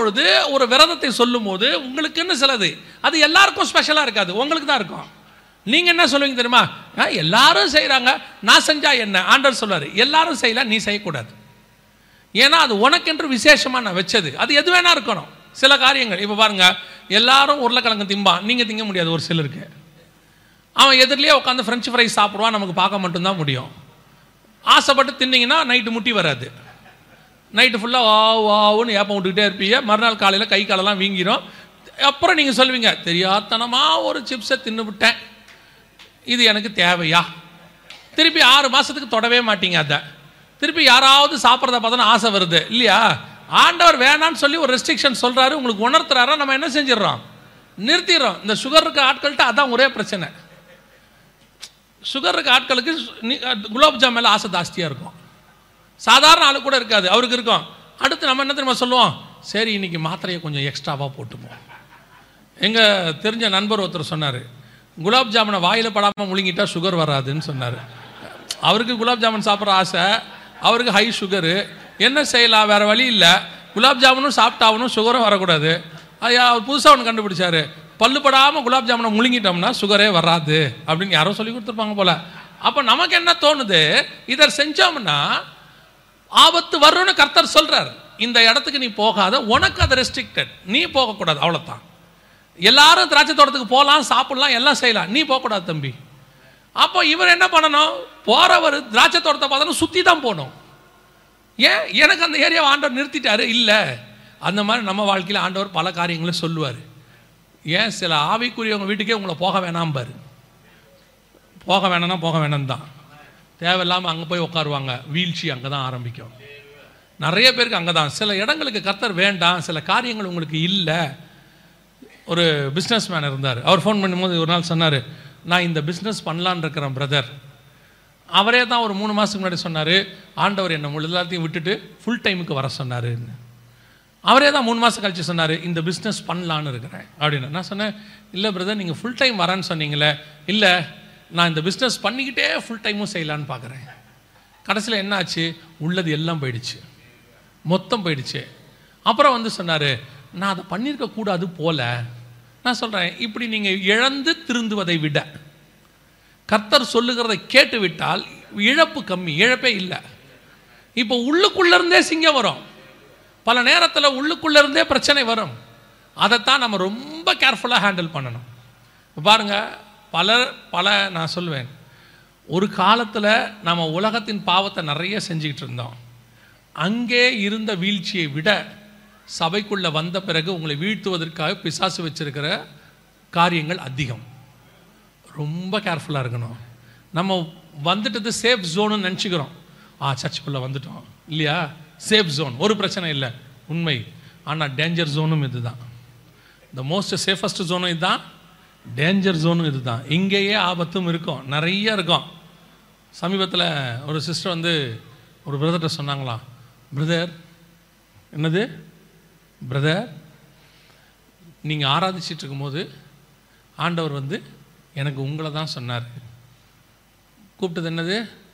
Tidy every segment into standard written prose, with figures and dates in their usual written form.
பொழுது ஒரு விரதத்தை சொல்லும் போது உங்களுக்குன்னு சிலது அது எல்லாருக்கும் ஸ்பெஷலாக இருக்காது, உங்களுக்கு தான் இருக்கும். நீங்கள் என்ன சொல்லுவீங்க தெரியுமா? எல்லாரும் செய்கிறாங்க, நான் செஞ்சா என்ன? ஆண்டவர் சொல்வார், எல்லாரும் செய்யல, நீ செய்யக்கூடாது. ஏன்னா அது உனக்கென்று விசேஷமாக நான் வச்சது. அது எது வேணா இருக்கணும். சில காரியங்கள் இப்போ பாருங்க, எல்லாரும் உருளைக்கிழங்கு திம்பான், நீங்கள் திங்க முடியாது. ஒரு சிலருக்கு அவன் எதிரிலேயே உட்காந்து ஃப்ரெஞ்சு ஃப்ரைஸ் சாப்பிடுவான், நமக்கு பார்க்க மட்டும்தான் முடியும். ஆசைப்பட்டு தின்னீங்கன்னா நைட்டு முட்டி வராது, நைட்டு ஃபுல்லாக வாவுன்னு ஏப்பம் விட்டுக்கிட்டே இருப்பீங்க. மறுநாள் காலையில் கை காலெல்லாம் வீங்கிடும். அப்புறம் நீங்கள் சொல்லுவீங்க, தெரியாதனமாக ஒரு சிப்ஸை தின்னுவிட்டேன், இது எனக்கு தேவையா? திருப்பி 6 மாதத்துக்கு தொடவே மாட்டீங்க. அதை திருப்பி யாராவது சாப்பிட்றத பார்த்தோன்னா ஆசை வருது இல்லையா? ஆண்டவர் வேணான்னு சொல்லி ஒரு ரெஸ்ட்ரிக்ஷன் சொல்கிறாரு, உங்களுக்கு உணர்த்துறாரா, நம்ம என்ன செஞ்சிடறோம்? நிறுத்திடுறோம். இந்த சுகர் இருக்க ஆட்கள்கிட்ட அதான் ஒரே பிரச்சனை. சுகர் இருக்க ஆட்களுக்கு குலாப் ஜாம் மேலே ஆசை ஜாஸ்தியாக இருக்கும். சாதாரண ஆளு கூட இருக்காது, அவருக்கு இருக்கும். அடுத்து நம்ம என்ன தெரியுமா சொல்லுவோம்? சரி இன்னைக்கு மாத்திரையை கொஞ்சம் எக்ஸ்ட்ராவாக போட்டுப்போம். எங்கள் தெரிஞ்ச நண்பர் ஒருத்தர் சொன்னார், குலாப் ஜாமுனை வாயில் படாமல் முழுங்கிட்டா சுகர் வராதுன்னு சொன்னார். அவருக்கு குலாப் ஜாமுன் சாப்பிட்ற ஆசை, அவருக்கு ஹை சுகரு. என்ன செய்யலாம், வேறு வழி இல்லை. குலாப் ஜாமுனும் சாப்பிட்டாகணும், சுகரும் வரக்கூடாது. அவர் புதுசாக ஒன்று கண்டுபிடிச்சாரு, பல்லுப்படாமல் குலாப் ஜாமுனை முழுங்கிட்டோம்னா சுகரே வராது அப்படின்னு யாரோ சொல்லி கொடுத்துருப்பாங்க போல. அப்போ நமக்கு என்ன தோணுது, இதை செஞ்சோம்னா ஆபத்து வரும்னு கர்த்தர் சொல்கிறார். இந்த இடத்துக்கு நீ போகாத, உனக்கு அது ரெஸ்ட்ரிக்டட், நீ போகக்கூடாது, அவ்வளோதான். எல்லாரும் திராட்சை தோட்டத்துக்கு போகலாம், சாப்பிடலாம், எல்லாம் செய்யலாம், நீ போகக்கூடாது தம்பி. அப்போ இவர் என்ன பண்ணணும்? போகிறவர் திராட்சை தோட்டத்தை பார்த்தோன்னா சுற்றி தான் போகணும். ஏன்? எனக்கு அந்த ஏரியாவை ஆண்டவர் நிறுத்திட்டாரு இல்லை. அந்த மாதிரி நம்ம வாழ்க்கையில் ஆண்டவர் பல காரியங்களும் சொல்லுவார். ஏன் சில ஆவிக்குரியவங்க வீட்டுக்கே உங்களை போக வேணாம் பாரு. போக வேணாம்னா போக வேணாம் தான், தேவையில்லாமல் அங்கே போய் உட்காருவாங்க. வீழ்ச்சி அங்கே தான் ஆரம்பிக்கும். நிறைய பேருக்கு அங்கே தான். சில இடங்களுக்கு கர்த்தர் வேண்டாம், சில காரியங்கள் உங்களுக்கு இல்லை. ஒரு பிஸ்னஸ் மேன் இருந்தார், அவர் ஃபோன் பண்ணும்போது ஒரு நாள் சொன்னார், நான் இந்த பிஸ்னஸ் பண்ணலான்னு இருக்கிறேன் பிரதர். அவரே தான் ஒரு 3 மாதத்துக்கு முன்னாடி சொன்னார், ஆண்டவர் என்னை எல்லாத்தையும் விட்டுட்டு ஃபுல் டைமுக்கு வர சொன்னாருன்னு. அவரே தான் 3 மாதம் கழிச்சு சொன்னார், இந்த பிஸ்னஸ் பண்ணலான்னு இருக்கிறேன் அப்படின்னு. நான் சொன்னேன், இல்லை பிரதர் நீங்கள் ஃபுல் டைம் வரேன்னு சொன்னீங்களே. இல்லை, நான் இந்த பிஸ்னஸ் பண்ணிக்கிட்டே ஃபுல் டைமும் செய்யலான்னு பார்க்குறேன். கடைசியில் என்ன ஆச்சு? உள்ளது எல்லாம் போயிடுச்சு, மொத்தம் போயிடுச்சு. அப்புறம் வந்து சொன்னார், நான் அதை பண்ணியிருக்கக்கூடாது போல. நான் சொல்கிறேன், இப்படி நீங்கள் இழந்து திருந்துவதை விட கர்த்தர் சொல்லுகிறதை கேட்டு விட்டால் இழப்பு கம்மி, இழப்பே இல்லை. இப்போ உள்ளுக்குள்ளேருந்தே சிங்கம் வரும், பல நேரத்தில் உள்ளுக்குள்ளேருந்தே பிரச்சனை வரும். அதைத்தான் நம்ம ரொம்ப கேர்ஃபுல்லாக ஹேண்டில் பண்ணணும். பாருங்கள், நான் சொல்லுவேன், ஒரு காலத்தில் நம்ம உலகத்தின் பாவத்தை நிறைய செஞ்சுக்கிட்டு இருந்தோம். அங்கே இருந்த வீழ்ச்சியை விட சபைக்குள்ளே வந்த பிறகு உங்களை வீழ்த்துவதற்காக பிசாசு வச்சிருக்கிற காரியங்கள் அதிகம். ரொம்ப கேர்ஃபுல்லாக இருக்கணும். நம்ம வந்துட்டது சேஃப் ஜோனுன்னு நினச்சிக்கிறோம். சர்ச்சுக்குள்ளே வந்துட்டோம் இல்லையா, சேஃப் ஜோன், ஒரு பிரச்சனை இல்லை, உண்மை. ஆனால் டேஞ்சர் ஜோனும் இது தான். த மோஸ்ட் சேஃபஸ்ட் ஜோனும் இதுதான், டேஞ்சர் ஜோனும் இது தான். இங்கேயே ஆபத்தும் இருக்கும், நிறைய இருக்கும். சமீபத்தில் ஒரு சிஸ்டர் வந்து ஒரு பிரதர்கிட்ட சொன்னாங்களாம், பிரதர், என்னது பிரதர், நீங்கள் ஆராதிச்சிட்டு இருக்கும்போது ஆண்டவர் வந்து எனக்கு உங்களை தான் சொன்னார். கூப்பிட்டது என்னது?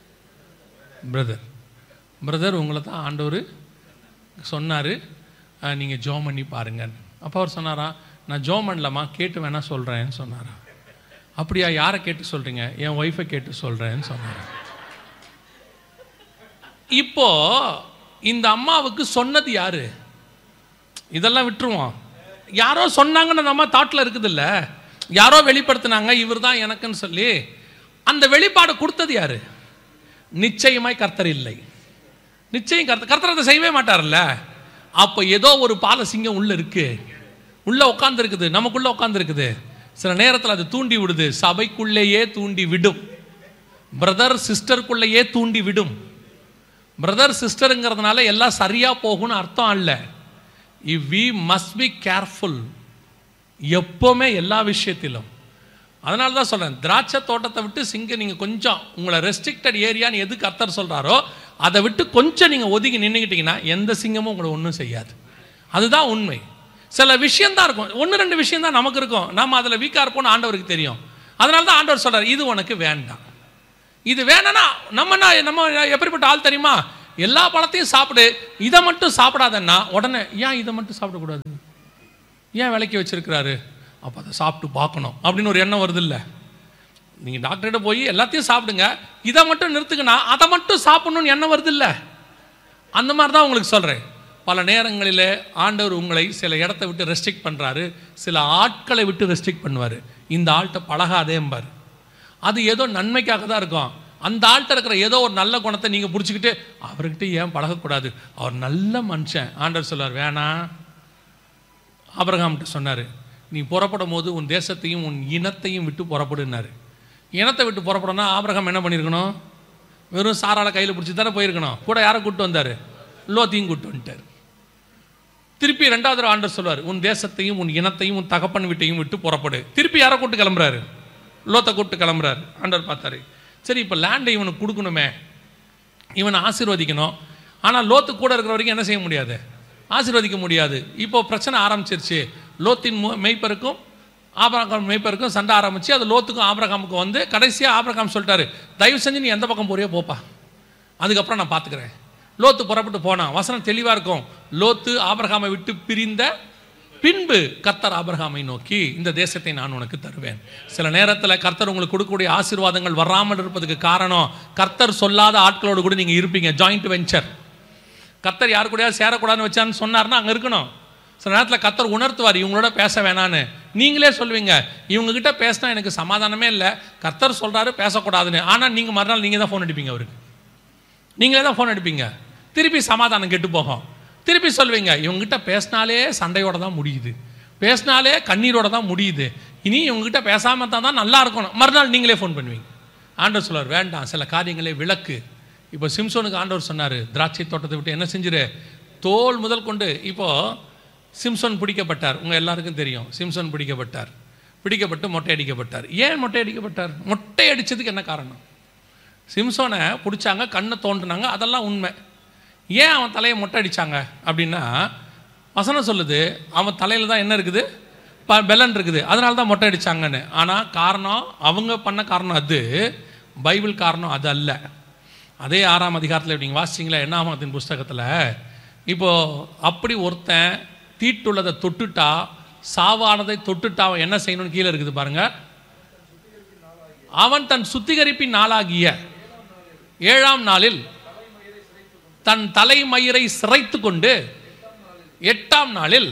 பிரதர். பிரதர் உங்களை தான் ஆண்டவர் சொன்னார், நீங்கள் ஜோம் பண்ணி பாருங்கன்னு. அப்போ அவர் சொன்னாரா, நான் ஜோம் பண்ணலாமா, கேட்டு வேணா சொல்கிறேன்னு சொன்னாரா. அப்படியா, யாரை கேட்டு சொல்கிறீங்க? என் ஒய்ஃபை கேட்டு சொல்கிறேன்னு சொன்னார். இப்போ இந்த அம்மாவுக்கு சொன்னது யாரு? இதெல்லாம் விட்டுருவோம். யாரோ சொன்னாங்கன்னு அந்த அம்மா தாட்டில் இருக்குது இல்லை, யாரோ வெளிப்படுத்தினாங்க இவர் தான் எனக்குன்னு சொல்லி. அந்த வெளிப்பாடு கொடுத்தது யாரு? நிச்சயமாய் கர்த்தர் இல்லை. நிச்சயம் கர்த்தர் அதை செய்யவே மாட்டார்ல. அப்போ ஏதோ ஒரு பாலசிங்கம் உள்ள இருக்கு, உள்ள உட்கார்ந்து இருக்குது, நமக்குள்ள உட்கார்ந்து இருக்குது. சில நேரத்தில் அது தூண்டி விடுது, சபைக்குள்ளேயே தூண்டி விடும், பிரதர் சிஸ்டருக்குள்ளேயே தூண்டி விடும். பிரதர் சிஸ்டருங்கிறதுனால எல்லாம் சரியா போகும்னு அர்த்தம் அல்ல. வி மஸ்ட் பி கேர்ஃபுல் எப்போவுமே எல்லா விஷயத்திலும். அதனால தான் சொல்கிறேன், திராட்சை தோட்டத்தை விட்டு நீங்கள் கொஞ்சம் உங்களை ரெஸ்ட்ரிக்டட் ஏரியான்னு எது கர்த்தர் சொல்கிறாரோ அதை விட்டு கொஞ்சம் நீங்கள் ஒதுங்கி நின்றுக்கிட்டிங்கன்னா எந்த சிங்கமும் உங்களை ஒன்றும் செய்யாது. அதுதான் உண்மை. சில விஷயந்தான் இருக்கும், 1-2 விஷயம் தான் நமக்கு இருக்கும், நம்ம அதில் வீக்காக இருப்போம்னு ஆண்டவருக்கு தெரியும். அதனால தான் ஆண்டவர் சொல்கிறார், இது உனக்கு வேண்டாம். இது வேணான்னா நம்ம எப்படிப்பட்ட ஆள் தெரியுமா? எல்லா பழத்தையும் சாப்பிடு, இதை மட்டும் சாப்பிடாதன்னா உடனே ஏன் இதை மட்டும் சாப்பிடக்கூடாது, ஏன் விலைக்கு வச்சிருக்கிறாரு, அப்போ அதை சாப்பிட்டு பார்க்கணும் அப்படின்னு ஒரு எண்ணம் வருது இல்லை? நீங்கள் டாக்டர்கிட்ட போய் எல்லாத்தையும் சாப்பிடுங்க, இதை மட்டும் நிறுத்துக்குன்னா அதை மட்டும் சாப்பிடணும்னு எண்ணம் வருது இல்லை? அந்த மாதிரி தான் உங்களுக்கு சொல்கிறேன். பல நேரங்களில் ஆண்டவர் உங்களை சில இடத்த விட்டு ரெஸ்ட்ரிக்ட் பண்ணுறாரு, சில ஆட்களை விட்டு ரெஸ்ட்ரிக்ட் பண்ணுவார். இந்த ஆள்கிட்ட பழகாதேம்பார். அது ஏதோ நன்மைக்காக தான் இருக்கும். அந்த ஆள்கிட்ட இருக்கிற ஏதோ ஒரு நல்ல குணத்தை நீங்கள் பிடிச்சிக்கிட்டு அவர்கிட்ட ஏன் பழகக்கூடாது, அவர் நல்ல மனுஷன். ஆண்டவர் சொல்வார், வேணாம். ஆபிரகாம்கிட்ட சொன்னார், நீ புறப்படும் போது உன் தேசத்தையும் உன் இனத்தையும் விட்டு புறப்படுனாரு. இனத்தை விட்டு புறப்படனா ஆபிரகாம் என்ன பண்ணியிருக்கணும்? வெறும் சாரால கையில் பிடிச்சி தானே போயிருக்கணும். கூட யாரை கூப்பிட்டு வந்தார்? லோத்தையும் கூப்பிட்டு வந்துட்டார். திருப்பி 2வது ஆண்டவர் சொல்வார், உன் தேசத்தையும் உன் இனத்தையும் உன் தகப்பன் வீட்டையும் விட்டு புறப்படு. திருப்பி யாரை கூப்பிட்டு கிளம்புறாரு? லோத்தை கூப்பிட்டு கிளம்புறாரு. ஆண்டவர் பார்த்தாரு, சரி இப்போ லேண்டை இவனுக்கு கொடுக்கணுமே, இவனை ஆசீர்வதிக்கணும். ஆனால் லோத்து கூட இருக்கிற வரைக்கும் என்ன செய்ய முடியாது? ஆசீர்வதிக்க முடியாது. இப்போ பிரச்சனை ஆரம்பிச்சிருச்சு. லோத்தின் மெய்ப்பருக்கும் ஆபிரகாம் மெய்ப்பருக்கும் சண்டை ஆரம்பிச்சு, அது லோத்துக்கும் ஆபிரகாமுக்கும் வந்து கடைசியாக ஆபிரகாம் சொல்லிட்டாரு, தயவு செஞ்சு நீ எந்த பக்கம் போறியோ போப்பா, அதுக்கப்புறம் நான் பார்த்துக்கிறேன். லோத்து புறப்பட்டு போனான். வசனம் தெளிவாக இருக்கும். லோத்து ஆபிரகாமை விட்டு பிரிந்த பின்பு கர்த்தர் ஆபிரகாமை நோக்கி, இந்த தேசத்தை நான் உனக்கு தருவேன். சில நேரத்தில் கர்த்தர் உங்களுக்கு கொடுக்கக்கூடிய ஆசீர்வாதங்கள் வராமல் இருப்பதுக்கு காரணம், கர்த்தர் சொல்லாத ஆட்களோடு கூட நீங்கள் இருப்பீங்க. Joint venture. கர்த்தர் யாரு கூடயாவது சேரக்கூடாதுன்னு வச்சான்னு சொன்னார்னா அங்கே இருக்கணும். சில நேரத்தில் கர்த்தர் உணர்த்துவார், இவங்களோட பேச வேணான்னு. நீங்களே சொல்லுவீங்க, இவங்ககிட்ட பேசினா எனக்கு சமாதானமே இல்லை, கர்த்தர் சொல்கிறாரு பேசக்கூடாதுன்னு. ஆனால் நீங்கள் மறுநாள் நீங்கள் தான் ஃபோன் அடிப்பீங்க, அவருக்கு நீங்களே தான் ஃபோன் அடிப்பீங்க. திருப்பி சமாதானம் கெட்டு போகும். திருப்பி சொல்வீங்க, இவங்ககிட்ட பேசினாலே சண்டையோட தான் முடியுது, பேசினாலே கண்ணீரோட தான் முடியுது, இனி இவங்ககிட்ட பேசாமல் தான் நல்லா இருக்கணும். மறுநாள் நீங்களே ஃபோன் பண்ணுவீங்க. ஆண்டவர் சொல்வார், வேண்டாம், சில காரியங்களே விளக்கு. இப்போ சிம்சோனுக்கு ஆண்டவர் சொன்னார், திராட்சை தோட்டத்தை விட்டு என்ன செஞ்சிரு, தோல் முதல் கொண்டு. இப்போது சிம்சோன் பிடிக்கப்பட்டார். உங்கள் எல்லாருக்கும் தெரியும், சிம்சோன் பிடிக்கப்பட்டு மொட்டை அடிக்கப்பட்டார். ஏன் மொட்டை அடிக்கப்பட்டார்? மொட்டை அடித்ததுக்கு என்ன காரணம்? சிம்சோனை பிடிச்சாங்க, கண்ணை தோன்றினாங்க, அதெல்லாம் உண்மை. ஏன் அவன் தலையை மொட்டை அடித்தாங்க அப்படின்னா, வசனம் சொல்லுது அவன் தலையில் தான் என்ன இருக்குது, பெலன் இருக்குது, அதனால தான் மொட்டை அடித்தாங்கன்னு. ஆனால் காரணம் அவங்க பண்ண காரணம் அது, பைபிள் காரணம் அது அல்ல. அதே 6ஆம் அதிகாரத்தில் நீங்கள் வாசிச்சிங்களா என்னாகமத்தின் புஸ்தகத்தில், இப்போது அப்படி ஒருத்தன் தீட்டுள்ளதை தொட்டுட்டா, சாவானதை தொட்டுட்டா அவன் என்ன செய்யணும்னு கீழே இருக்குது பாருங்க. அவன் தன் சுத்திகரிப்பின் நாளாகிய 7ஆம் நாளில் தன் தலைமயிரை சிரைத்து கொண்டு 8ஆம் நாளில்,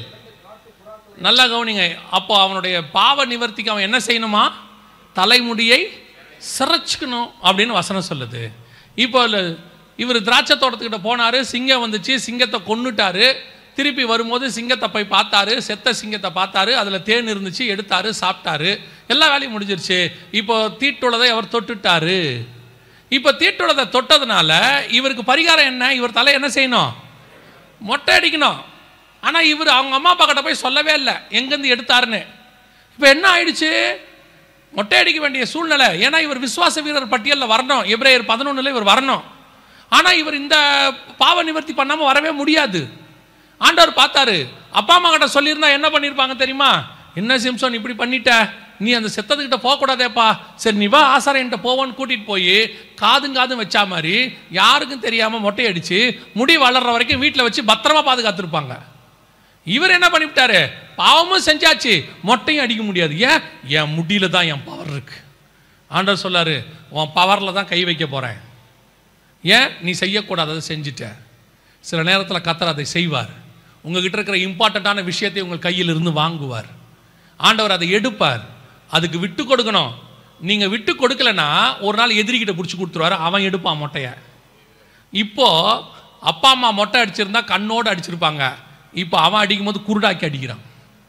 நல்லா கவனிங்க, அப்போ அவனுடைய பாவ நிவர்த்திக்கு அவன் என்ன செய்யணுமா, தலைமுடியை சிரைச்சுக்கணும் அப்படின்னு வசனம் சொல்லுது. இப்போ இவர் திராட்சை தோட்டத்துக்கிட்ட போனார், சிங்கம் வந்துச்சு, சிங்கத்தை கொன்னுட்டாரு. திருப்பி வரும்போது சிங்கத்தை போய் பார்த்தாரு, செத்த சிங்கத்தை பார்த்தாரு, அதில் தேன் இருந்துச்சு, எடுத்தாரு, சாப்பிட்டாரு, எல்லா வேலையும் முடிஞ்சிருச்சு. இப்போ தீட்டுள்ளதை அவர் தொட்டுட்டாரு. இப்போ தீட்டுள்ளதை தொட்டதுனால இவருக்கு பரிகாரம் என்ன, இவர் தலை என்ன செய்யணும், மொட்டை அடிக்கணும். ஆனால் இவர் அவங்க அம்மா அப்பா கிட்ட போய் சொல்லவே இல்லை எங்கேருந்து எடுத்தாருன்னு. இப்போ என்ன ஆயிடுச்சு, மொட்டை அடிக்க வேண்டிய சூழ்நிலை. ஏன்னா இவர் விசுவாச வீரர் பட்டியலில் வரணும், எபிரேயர் 11 இவர் வரணும். ஆனால் இவர் இந்த பாவ நிவர்த்தி பண்ணாமல் வரவே முடியாது. ஆண்டவர் பார்த்தாரு, அப்பா அம்மா கிட்ட சொல்லியிருந்தா என்ன பண்ணியிருப்பாங்க தெரியுமா, என்ன சிம்சோன் இப்படி பண்ணிட்ட, நீ அந்த செத்ததுக்கிட்ட போகக்கூடாதேப்பா, சரி நீ வா ஆசாரியன்ட்ட போவோன்னு கூட்டிகிட்டு போய் காதும் வச்சா மாதிரி யாருக்கும் தெரியாமல் மொட்டை அடித்து முடி வளர்ற வரைக்கும் வீட்டில் வச்சு பத்திரமா பாதுகாத்துருப்பாங்க. இவர் என்ன பண்ணிவிட்டாரு, பாவமும் செஞ்சாச்சு, மொட்டையும் அடிக்க முடியாது. ஏன், என் முடியில தான் என் பவர் இருக்கு. ஆண்டவர் சொல்லாரு, உன் பவரில் தான் கை வைக்க போகிறேன். ஏன், நீ செய்யக்கூடாததை செஞ்சுட்ட. சில நேரத்தில் கர்த்தர் அதை செய்வார். உங்ககிட்ட இருக்கிற இம்பார்ட்டண்ட்டான விஷயத்தை உங்கள் கையில் இருந்து வாங்குவார். ஆண்டவர் அதை எடுப்பார். அதுக்கு விட்டு கொடுக்கணும். நீங்கள் விட்டு கொடுக்கலன்னா ஒரு நாள் எதிரிக்கிட்ட பிடிச்சி கொடுத்துருவாரு, அவன் எடுப்பான் மொட்டையை. இப்போ அப்பா அம்மா மொட்டை அடிச்சிருந்தா கண்ணோடு அடிச்சிருப்பாங்க, இப்போ அவன் அடிக்கும் போது குருடாக்கி அடிக்கிறான்.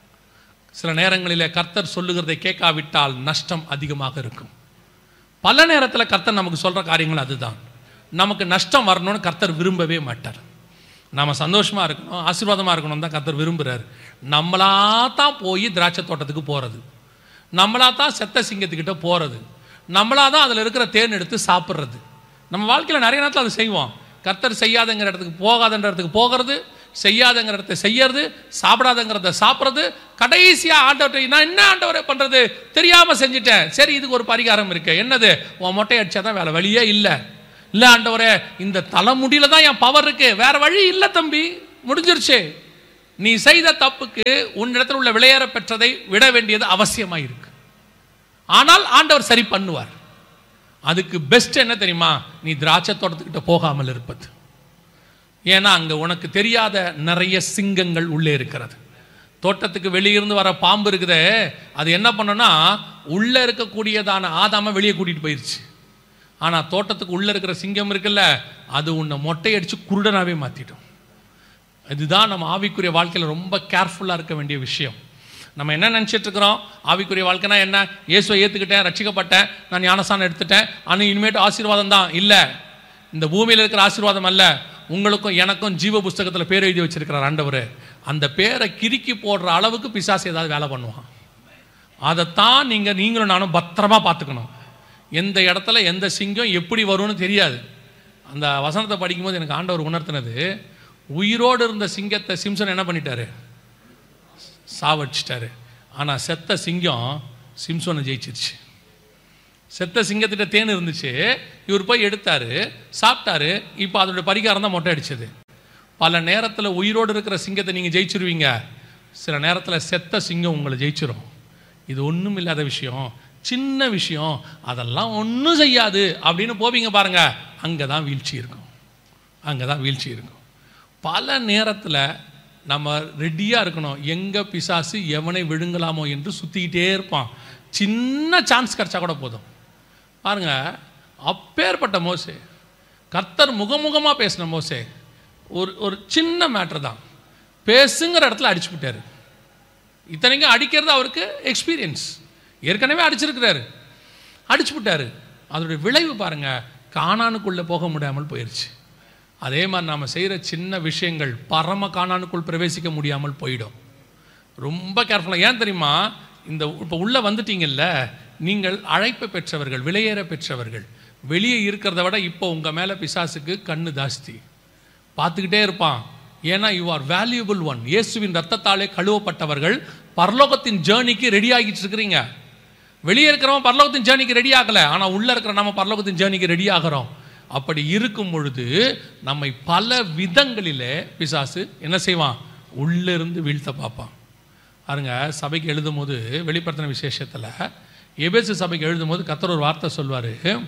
சில நேரங்களில் கர்த்தர் சொல்லுகிறதை கேட்காவிட்டால் நஷ்டம் அதிகமாக இருக்கும். பல நேரத்தில் கர்த்தர் நமக்கு சொல்கிற காரியங்கள் அதுதான். நமக்கு நஷ்டம் வரணும்னு கர்த்தர் விரும்பவே மாட்டார். நம்ம சந்தோஷமாக இருக்கணும், ஆசீர்வாதமாக இருக்கணும் தான் கர்த்தர் விரும்புகிறார். நம்மளா தான் போய் திராட்சை தோட்டத்துக்கு போகிறது, நம்மளா தான் செத்த சிங்கத்துக்கிட்ட போகிறது, நம்மளா தான் அதில் இருக்கிற தேன் எடுத்து சாப்பிட்றது. நம்ம வாழ்க்கையில் நிறைய நேரத்தில் அதை செய்வோம். கர்த்தர் செய்யாதங்கிற இடத்துக்கு போகாதன்ற இடத்துக்கு போகிறது, செய்யாதங்கிற இடத்த செய்யறது, சாப்பிடாதங்கிறத சாப்பிட்றது. கடைசியாக ஆண்டவர்கிட்ட நான் என்ன ஆண்டவரை பண்ணுறது, தெரியாமல் செஞ்சுட்டேன், சரி இதுக்கு ஒரு பரிகாரம் இருக்கு. என்னது, உன் மொட்டை அடித்தா தான் வேலை, வழியே இல்லை. இல்லை ஆண்டவரே இந்த தலைமுடியில தான் என் பவர் இருக்கு, வேற வழி இல்லை தம்பி, முடிஞ்சிருச்சு. நீ செய்த தப்புக்கு உன்னிடத்தில் உள்ள விளையாட பெற்றதை விட வேண்டியது அவசியமாக இருக்கு. ஆனால் ஆண்டவர் சரி பண்ணுவார். அதுக்கு பெஸ்ட் என்ன தெரியுமா? நீ திராட்சை தோட்டத்துக்கிட்ட போகாமல் இருப்பது. ஏன்னா அங்கே உனக்கு தெரியாத நிறைய சிங்கங்கள் உள்ளே இருக்கிறது. தோட்டத்துக்கு வெளியிருந்து வர பாம்பு இருக்குதே, அது என்ன பண்ணுன்னா உள்ளே இருக்கக்கூடியதான ஆதாம வெளியே கூட்டிகிட்டு போயிடுச்சு. ஆனால் தோட்டத்துக்கு உள்ளே இருக்கிற சிங்கம் இருக்குல்ல, அது உன்னை மொட்டையடிச்சு குருடனாகவே மாற்றிடும். இதுதான் நம்ம ஆவிக்குரிய வாழ்க்கையில் ரொம்ப கேர்ஃபுல்லாக இருக்க வேண்டிய விஷயம். நம்ம என்ன நினச்சிட்டு இருக்கிறோம்? ஆவிக்குரிய வாழ்க்கைனா என்ன? இயேசுவை ஏற்றுக்கிட்டேன், ரட்சிக்கப்பட்டேன், நான் ஞானஸ்தானம் எடுத்துட்டேன், ஆனால் இனிமேட்டு ஆசீர்வாதம் தான். இல்லை, இந்த பூமியில் இருக்கிற ஆசீர்வாதம் அல்ல. உங்களுக்கும் எனக்கும் ஜீவ புஸ்தகத்தில் பேர் எழுதி வச்சிருக்கிறார் ஆண்டவர். அந்த பேரை கிறுக்கி போடுற அளவுக்கு பிசாசு ஏதாவது வேலை பண்ணுவான். அதைத்தான் நீங்களும் நானும் பத்திரமா பார்த்துக்கணும். எந்த இடத்துல எந்த சிங்கம் எப்படி வரும்னு தெரியாது. அந்த வசனத்தை படிக்கும்போது எனக்கு ஆண்டவர் உணர்த்தினது, உயிரோடு இருந்த சிங்கத்தை சிம்சன் என்ன பண்ணிட்டாரு? சாவடிச்சிட்டாரு. ஆனால் செத்த சிங்கம் சிம்சோனை ஜெயிச்சிருச்சு. செத்த சிங்கத்திட்ட தேன் இருந்துச்சு, இவர் போய் எடுத்தாரு, சாப்பிட்டாரு. இப்போ அதோட பரிகாரம் தான் மொட்டை அடிச்சது. பல நேரத்தில் உயிரோடு இருக்கிற சிங்கத்தை நீங்கள் ஜெயிச்சிருவீங்க, சில நேரத்தில் செத்த சிங்கம் உங்களை ஜெயிச்சிரும். இது ஒன்றும் இல்லாத விஷயம், சின்ன விஷயம், அதெல்லாம் ஒன்றும் செய்யாது அப்படின்னு போவீங்க பாருங்க, அங்கே தான் வீழ்ச்சி இருக்கும். அங்கே தான் வீழ்ச்சி இருக்கும். பல நேரத்தில் நம்ம ரெடியாக இருக்கணும். எங்கே பிசாசு எவனை விழுங்கலாமோ என்று சுற்றிக்கிட்டே இருப்பான். சின்ன சான்ஸ் கிடச்சா கூட போதும். பாருங்க, அப்பேற்பட்ட மோசே, கர்த்தர் முகமுகமாக பேசின மோசே, ஒரு சின்ன மேட்ரு தான், பேசுங்கிற இடத்துல அடிச்சு விட்டார். இத்தனைக்கும் அடிக்கிறது அவருக்கு எக்ஸ்பீரியன்ஸ், ஏற்கனவே அடிச்சிருக்கிறாரு, அடிச்சு விட்டாரு. அதோடைய விளைவு பாருங்க, கானானுக்குள்ளே போக முடியாமல் போயிடுச்சு. அதே மாதிரி நாம் செய்கிற சின்ன விஷயங்கள் பரம கானானுக்குள் பிரவேசிக்க முடியாமல் போயிடும். ரொம்ப கேர்ஃபுல்லாக. ஏன் தெரியுமா? இந்த இப்போ உள்ளே வந்துட்டீங்கல்ல, நீங்கள் அழைப்பை பெற்றவர்கள், விலையேற பெற்றவர்கள். வெளியே இருக்கிறத விட இப்போ உங்கள் மேலே பிசாசுக்கு கண்ணு ஜாஸ்தி, பார்த்துக்கிட்டே இருப்பான். ஏன்னா யூ ஆர் வேல்யூபிள் ஒன். இயேசுவின் ரத்தத்தாலே கழுவப்பட்டவர்கள் பரலோகத்தின் ஜேர்னிக்கு ரெடி ஆகிட்டு இருக்கிறீங்க. வெளியே இருக்கிறவன் பரலோகத்தின் ஜேர்னிக்கு ரெடி ஆகலை, ஆனால் உள்ளே இருக்கிற நம்ம பரலோகத்தின் ஜேர்னிக்கு ரெடி ஆகிறோம். அப்படி இருக்கும் பொழுது நம்மை பல விதங்களிலே பிசாசு என்ன செய்வான்? உள்ளிருந்து வீழ்த்த பார்ப்பான். பாருங்க, சபைக்கு எழுதும் போது வெளிப்படுத்தின விசேஷத்தில் எபேசு சபைக்கு எழுதும் போது கர்த்தர் ஒரு வார்த்தை சொல்வார்,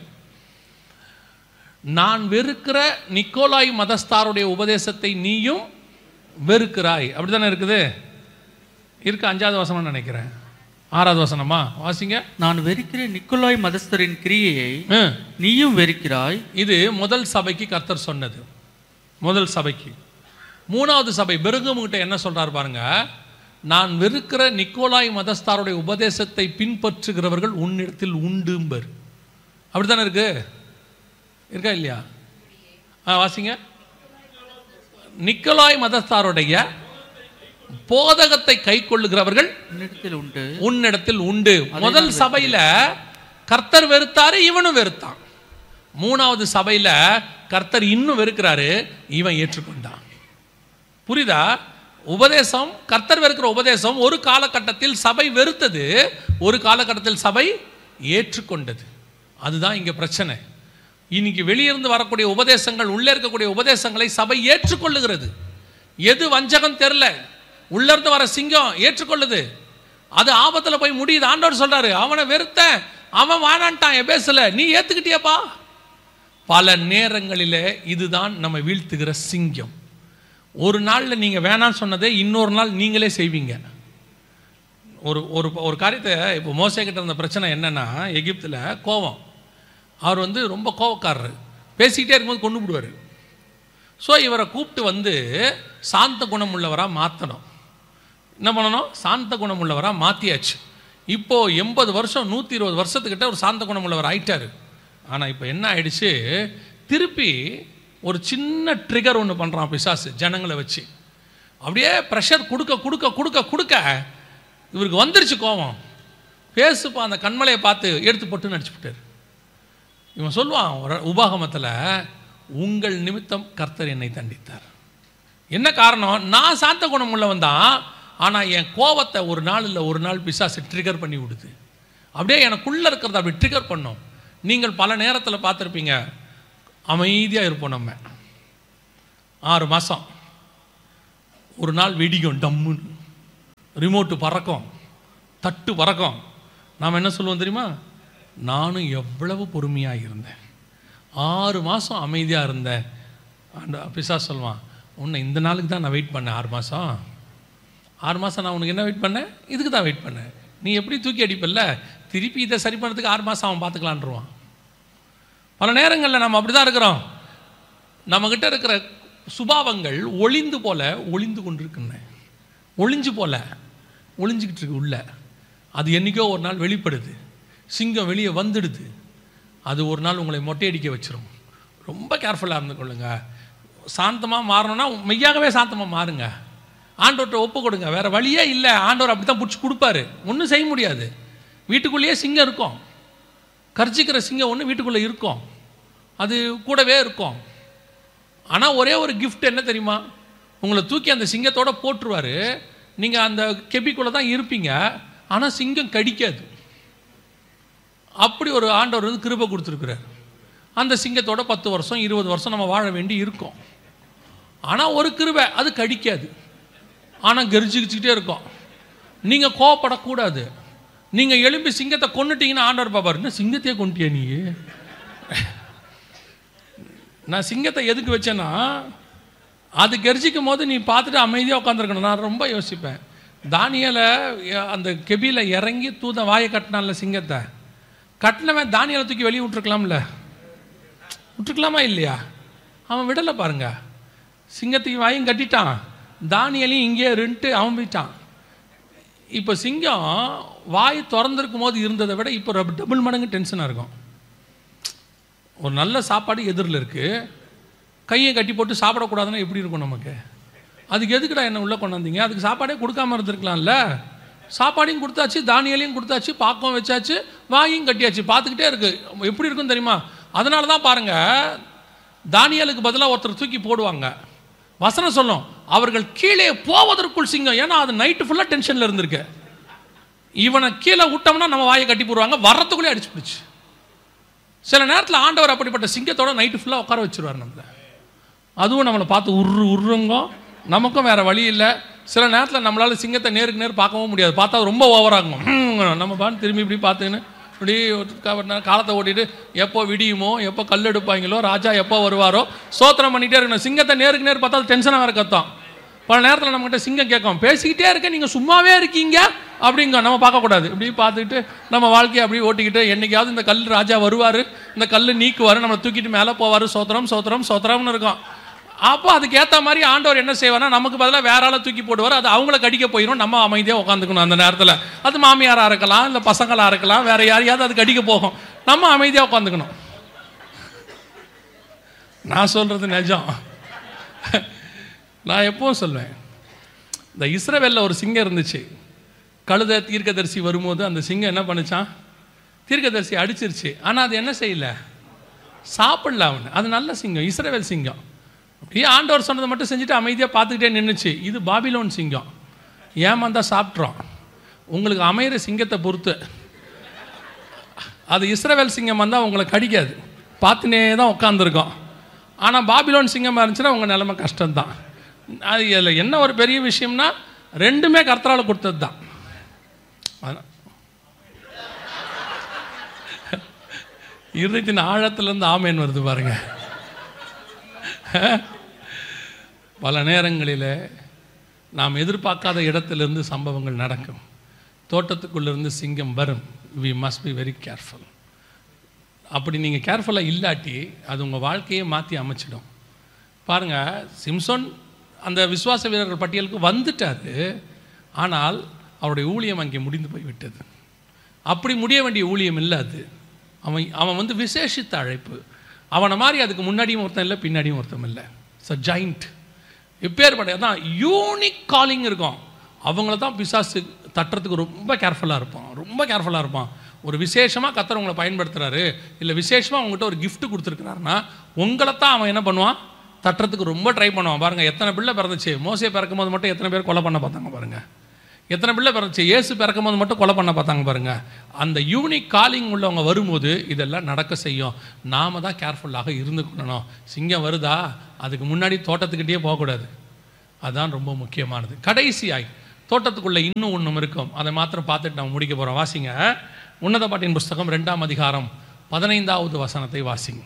நான் வெறுக்கிற நிக்கோலாய் மதஸ்தாருடைய உபதேசத்தை நீயும் வெறுக்கிறாய். அப்படி தானே இருக்குது? இருக்கு 5வது வசனம் நினைக்கிறேன், 6வது வசனமா வாசிங்க. நான் வெறுக்கிறேன் நிக்கோலாய் மதஸ்தரின் கிரியையை நீயும் வெறுக்கிறாய். இது முதல் சபைக்கு கர்த்தர் சொன்னது, முதல் சபைக்கு. 3வது சபை பெருகமுகிட்ட என்ன சொல்றார் பாருங்க, நான் வெறுக்கிற நிக்கோலாய் மதஸ்தாருடைய உபதேசத்தை பின்பற்றுகிறவர்கள் உன்னிடத்தில் உண்டும்பர். அப்படித்தானே இருக்கு? இருக்கா இல்லையா? வாசிங்க. நிக்கோலாய் மதஸ்தாருடைய போதகத்தை கை கொள்ளுகிறவர்கள் உன்னிடத்தில் உண்டு. முதல் சபையில கர்த்தர் வெறுத்தாரு, இவனும் வெறுத்தான். 3வது சபையில கர்த்தர் இன்னும் வெறுக்கிறாரு, இவன் ஏற்றுக்கொண்டான். புரியுதா? உபதேசம், கர்த்தர் வெறுக்கிற உபதேசம் ஒரு காலகட்டத்தில் சபை வெறுத்தது, ஒரு காலகட்டத்தில் சபை ஏற்றுக்கொண்டது. அதுதான் இங்க பிரச்சனை. இன்னைக்கு வெளியிருந்து வரக்கூடிய உபதேசங்கள், உள்ளே இருக்கக்கூடிய உபதேசங்களை சபை ஏற்றுக்கொள்ளுகிறது. எது வஞ்சகம் தெரியல, உள்ள இருந்து வர சிங்கம் ஏற்றுக்கொள்ளுது. அது ஆபத்தில் போய் முடியுது. ஆண்டவர் சொல்றாரு, அவனை வெறுத்த, அவன் வானான்ட்டான் எபேசுல, நீ ஏத்துக்கிட்டியப்பா. பல நேரங்களிலே இதுதான் நம்ம வீழ்த்துகிற சிங்கம். ஒரு நாளில் நீங்கள் வேணான்னு சொன்னதே இன்னொரு நாள் நீங்களே செய்வீங்க. ஒரு காரியத்தை, இப்போ மோசே கிட்ட இருந்த பிரச்சனை என்னன்னா, எகிப்தில் கோபம். அவர் ரொம்ப கோபக்காரர், பேசிக்கிட்டே இருக்கும்போது கொண்டு விடுவார். ஸோ இவரை கூப்பிட்டு சாந்த குணம் உள்ளவராக மாற்றணும். என்ன பண்ணணும்? சாந்த குணம் உள்ளவராக மாற்றியாச்சு. இப்போது 80 வருஷம் 120 வருஷத்துக்கிட்ட ஒரு சாந்த குணம் உள்ளவர் ஆயிட்டார். ஆனால் இப்போ என்ன ஆயிடுச்சு, திருப்பி ஒரு சின்ன ட்ரிகர் ஒன்று பண்ணுறான் பிசாசு, ஜனங்களை வச்சு அப்படியே ப்ரெஷர் கொடுக்க கொடுக்க கொடுக்க கொடுக்க இவருக்கு வந்துருச்சு கோபம். பேசுப்பா, அந்த கண்மலையை பார்த்து எடுத்து போட்டு நடிச்சுவிட்டார். இவன் சொல்லுவான் உபாகமத்தில், உங்கள் நிமித்தம் கர்த்தர் என்னை தண்டித்தார். என்ன காரணம்? நான் சாந்த குணம் உள்ளவன் தான், ஆனால் என் கோபத்தை ஒரு நாள் இல்லை ஒரு நாள் பிசாசு ட்ரிகர் பண்ணி விடுது. அப்படியே எனக்குள்ளே இருக்கிறத அப்படி ட்ரிகர் பண்ணும். நீங்கள் பல நேரத்தில் பார்த்துருப்பீங்க, அமைதியாக இருப்போம். நம்ம 6 மாதம் ஒரு நாள் வெடிக்கும், டம்முன்னு ரிமோட்டு பறக்கும், தட்டு பறக்கும். நாம் என்ன சொல்லுவோம் தெரியுமா? நானும் எவ்வளவு பொறுமையாக இருந்தேன், 6 மாதம் அமைதியாக இருந்தேன். அந்த பிசாசு சொல்லுவான், உன்னை இந்த நாளுக்கு தான் நான் வெயிட் பண்ணேன். 6 மாதம் நான் உனக்கு என்ன வெயிட் பண்ணேன்? இதுக்கு தான் வெயிட் பண்ணேன். நீ எப்படி தூக்கி அடிப்பல்ல, திருப்பி இதை சரி பண்ணுறதுக்கு 6 மாதம் அவன் பார்த்துக்கலான்ருவான். பல நேரங்களில் நம்ம அப்படி தான் இருக்கிறோம். நம்மக்கிட்ட இருக்கிற சுபாவங்கள் ஒளிந்து கொண்டிருக்குன்னு, ஒளிஞ்சிக்கிட்டு இருக்கு உள்ள. அது என்றைக்கோ ஒரு நாள் வெளிப்படுது, சிங்கம் வெளியே வந்துடுது. அது ஒரு நாள் உங்களை மொட்டையடிக்க வச்சிரும். ரொம்ப கேர்ஃபுல்லாக இருந்து கொள்ளுங்க. சாந்தமாக மாறணும்னா மெய்யாகவே சாந்தமாக மாறுங்க. ஆண்டவர்கிட்ட ஒப்பு கொடுங்க, வேறு வழியே இல்லை. ஆண்டவர் அப்படி தான் பிடிச்சி கொடுப்பாரு, ஒன்றும் செய்ய முடியாது. வீட்டுக்குள்ளேயே சிங்கம் இருக்கும், கர்ஜிக்கிற சிங்கம் ஒன்று வீட்டுக்குள்ளே இருக்கும், அது கூடவே இருக்கும். ஆனால் ஒரே ஒரு கிஃப்ட் என்ன தெரியுமா? உங்களை தூக்கி அந்த சிங்கத்தோடு போட்டுருவார். நீங்கள் அந்த கெபிக்குள்ளே தான் இருப்பீங்க, ஆனால் சிங்கம் கடிக்காது. அப்படி ஒரு ஆண்டவர் வந்து கிருபை கொடுத்துருக்குறார். அந்த சிங்கத்தோட 10 வருஷம் 20 வருஷம் நம்ம வாழ வேண்டி இருக்கும். ஆனால் ஒரு கிருபை, அது கடிக்காது, ஆனால் கெரிச்சிக்கிட்டே இருக்கும். நீங்கள் கோவப்படக்கூடாது. நீங்கள் எழும்பி சிங்கத்தை கொண்டுட்டீங்கன்னா ஆண்டவர் பாப்பார், என்ன சிங்கத்தையே கொண்டுட்டியா நீ? நான் சிங்கத்தை எதுக்கு வச்சேன்னா, அது கெரிச்சிக்கும் போது நீ பார்த்துட்டு அமைதியாக உட்காந்துருக்கணும். நான் ரொம்ப யோசிப்பேன். தானியேலை அந்த கெபியில் இறங்கி தூத வாயை கட்டினான்ல, சிங்கத்தை கட்டினவன் தானியேலை தூக்கி வெளியே விட்டுருக்கலாமா இல்லையா? அவன் விடலை பாருங்க. சிங்கத்துக்கு வாயும் கட்டிட்டான், தானியேலையும் இங்கே ரெண்டு அவன் போயிட்டான். இப்போ சிங்கம் வாய் திறந்துருக்கும் போது இருந்ததை விட இப்போ டபுள் மடங்கு டென்ஷனாக இருக்கும். ஒரு நல்ல சாப்பாடு எதிரில் இருக்குது, கையை கட்டி போட்டு சாப்பிடக்கூடாதுன்னா எப்படி இருக்கும் நமக்கு? அதுக்கு எதுக்குடா என்ன உள்ளே கொண்டாந்தீங்க? அதுக்கு சாப்பாடே கொடுக்காம இருந்திருக்கலாம்ல. சாப்பாடையும் கொடுத்தாச்சு, தானியலையும் கொடுத்தாச்சு, பாக்கம் வச்சாச்சு, வாயும் கட்டியாச்சு, பார்த்துக்கிட்டே இருக்கு. எப்படி இருக்குன்னு தெரியுமா? அதனால தான் பாருங்கள், தானியலுக்கு பதிலாக ஒருத்தர் தூக்கி போடுவாங்க. வசனம் சொல்லும், அவர்கள் கீழே போவதற்குள் சிங்கம். ஏன்னா அது நைட்டு ஃபுல்லாக டென்ஷனில் இருந்திருக்கு. இவனை கீழே விட்டோம்னா நம்ம வாயை கட்டி போடுவாங்க, வர்றதுக்குள்ளே அடிச்சு பிடிச்சி. சில நேரத்தில் ஆண்டவர் அப்படிப்பட்ட சிங்கத்தோட நைட்டு ஃபுல்லாக உட்கார வச்சுருவார் நம்மளை. அதுவும் நம்மளை பார்த்து உருங்க, நமக்கும் வேறு வழி இல்லை. சில நேரத்தில் நம்மளால் சிங்கத்தை நேருக்கு நேர் பார்க்கவும் முடியாது, பார்த்தா ரொம்ப ஓவராகும். நம்ம பார்த்து திரும்பி இப்படி பார்த்துன்னு இப்படி காலத்தை ஓட்டிட்டு எப்போ விடியுமோ, எப்போ கல் எடுப்பாங்களோ, ராஜா எப்போ வருவாரோ சோத்திரம் பண்ணிகிட்டே இருக்கணும். சிங்கத்தை நேருக்கு நேர் பார்த்தா அது டென்ஷனாக வேறு கத்தம். பல நேரத்தில் நம்மகிட்ட சிங்கம் கேட்கும், பேசிக்கிட்டே இருக்க நீங்கள் சும்மாவே இருக்கீங்க அப்படிங்க. நம்ம பார்க்கக்கூடாது, இப்படி பார்த்துக்கிட்டு நம்ம வாழ்க்கையை அப்படி ஓட்டிக்கிட்டு, என்றைக்காவது இந்த கல் ராஜா வருவார், இந்த கல் நீக்குவார், நம்மளை தூக்கிட்டு மேலே போவார், சோத்திரம் சோத்திரம் சோத்திரம்னு இருக்கும். அப்போ அதுக்கேற்ற மாதிரி ஆண்டவர் என்ன செய்வார்னா, நமக்கு பதிலாக வேற ஆளை தூக்கி போடுவார். அது அவங்கள கடிக்க போயிடும், நம்ம அமைதியாக உட்காந்துக்கணும். அந்த நேரத்தில் அது மாமியாராக இருக்கலாம், இல்லை பசங்களாக இருக்கலாம், வேற யாரையாவது அது கடிக்க போகும், நம்ம அமைதியாக உட்காந்துக்கணும். நான் சொல்கிறது நிஜம். நான் எப்பவும் சொல்வேன், இந்த இஸ்ரவேலில் ஒரு சிங்கம் இருந்துச்சு. கழுதை தீர்க்கதரிசி வரும்போது அந்த சிங்கம் என்ன பண்ணுச்சான்? தீர்க்கதரிசி அடிச்சிருச்சு. ஆனால் அது என்ன செய்யலை, சாப்பிடல அவனு. அது நல்ல சிங்கம், இஸ்ரவேல் சிங்கம். அப்படியே ஆண்டவர் சொன்னதை மட்டும் செஞ்சுட்டு அமைதியாக பார்த்துக்கிட்டே நின்றுச்சு. இது பாபிலோன் சிங்கம், ஏமாந்தா சாப்பிட்றோம். உங்களுக்கு அமைகிற சிங்கத்தை பொறுத்து. அது இஸ்ரவேல் சிங்கம் வந்தால் உங்களை கடிக்காது, பார்த்துனே தான் உட்காந்துருக்கோம். ஆனால் பாபிலோன் சிங்கமாக இருந்துச்சுன்னா உங்கள் நிலைமை கஷ்டம்தான். அது இதில் என்ன ஒரு பெரிய விஷயம்னா, ரெண்டுமே கர்த்தரால் கொடுத்தது தான். இருதயத்தின் ஆழத்திலேருந்து ஆமேன் வருது பாருங்க. பல நேரங்களில் நாம் எதிர்பார்க்காத இடத்திலிருந்து சம்பவங்கள் நடக்கும். தோட்டத்துக்குள்ளேருந்து சிங்கம் வரும். We must be very careful. அப்படி நீங்கள் கேர்ஃபுல்லாக இல்லாட்டி அது உங்கள் வாழ்க்கையை மாற்றி அமைச்சிடும். பாருங்கள், சிம்சோன் அந்த விசுவாச வீரர்கள் பட்டியலுக்கு வந்துட்டார். ஆனால் அவருடைய ஊழியம் அங்கே முடிந்து போய்விட்டது. அப்படி முடிய வேண்டிய ஊழியம் இல்லை அது. அவன் வந்து விசேஷித்த அழைப்பு. அவனை மாதிரி அதுக்கு முன்னாடியும் ஒருத்தன் இல்லை, பின்னாடியும் ஒருத்தன் இல்லை. It's a joint. இப்பேற்பட்ட தான் யூனிக் காலிங் இருக்கும். அவங்கள தான் பிசாசு தட்டுறதுக்கு ரொம்ப கேர்ஃபுல்லாக இருப்பான். ஒரு விசேஷமாக கர்த்தர் உங்களை பயன்படுத்துகிறாரு, இல்லை விசேஷமாக அவங்ககிட்ட ஒரு கிஃப்ட் கொடுத்துருக்குறாருன்னா உங்களை தான் அவன் என்ன பண்ணுவான், தட்டுறதுக்கு ரொம்ப ட்ரை பண்ணுவான். பாருங்கள், எத்தனை பிள்ளை பிறந்துச்சு. மோசே பிறக்கும் போது மட்டும் எத்தனை பேர் கொலை பண்ண பார்த்தாங்க பாருங்கள். எத்தனை பிள்ளை பிறந்துச்சு? இயேசு பிறக்கும் போது மட்டும் கொலை பண்ண பார்த்தாங்க பாருங்க. அந்த யூனிக் காலிங் உள்ளவங்க வரும்போது இதெல்லாம் நடக்க செய்யும். நாம தான் கேர்ஃபுல்லாக இருந்துக்கணும். சிங்கம் வருதா, அதுக்கு முன்னாடி தோட்டத்துக்கிட்டே போகக்கூடாது. அதுதான் ரொம்ப முக்கியமானது. கடைசியாய் தோட்டத்துக்குள்ளே இன்னும் ஒன்றும் இருக்கும், அதை மாத்திரம் பார்த்துட்டு நம்ம முடிக்க போகிறோம். வாசிங்க உன்னத பாட்டின் புஸ்தகம் 2ஆம் அதிகாரம் 15வது வசனத்தை வாசிங்க.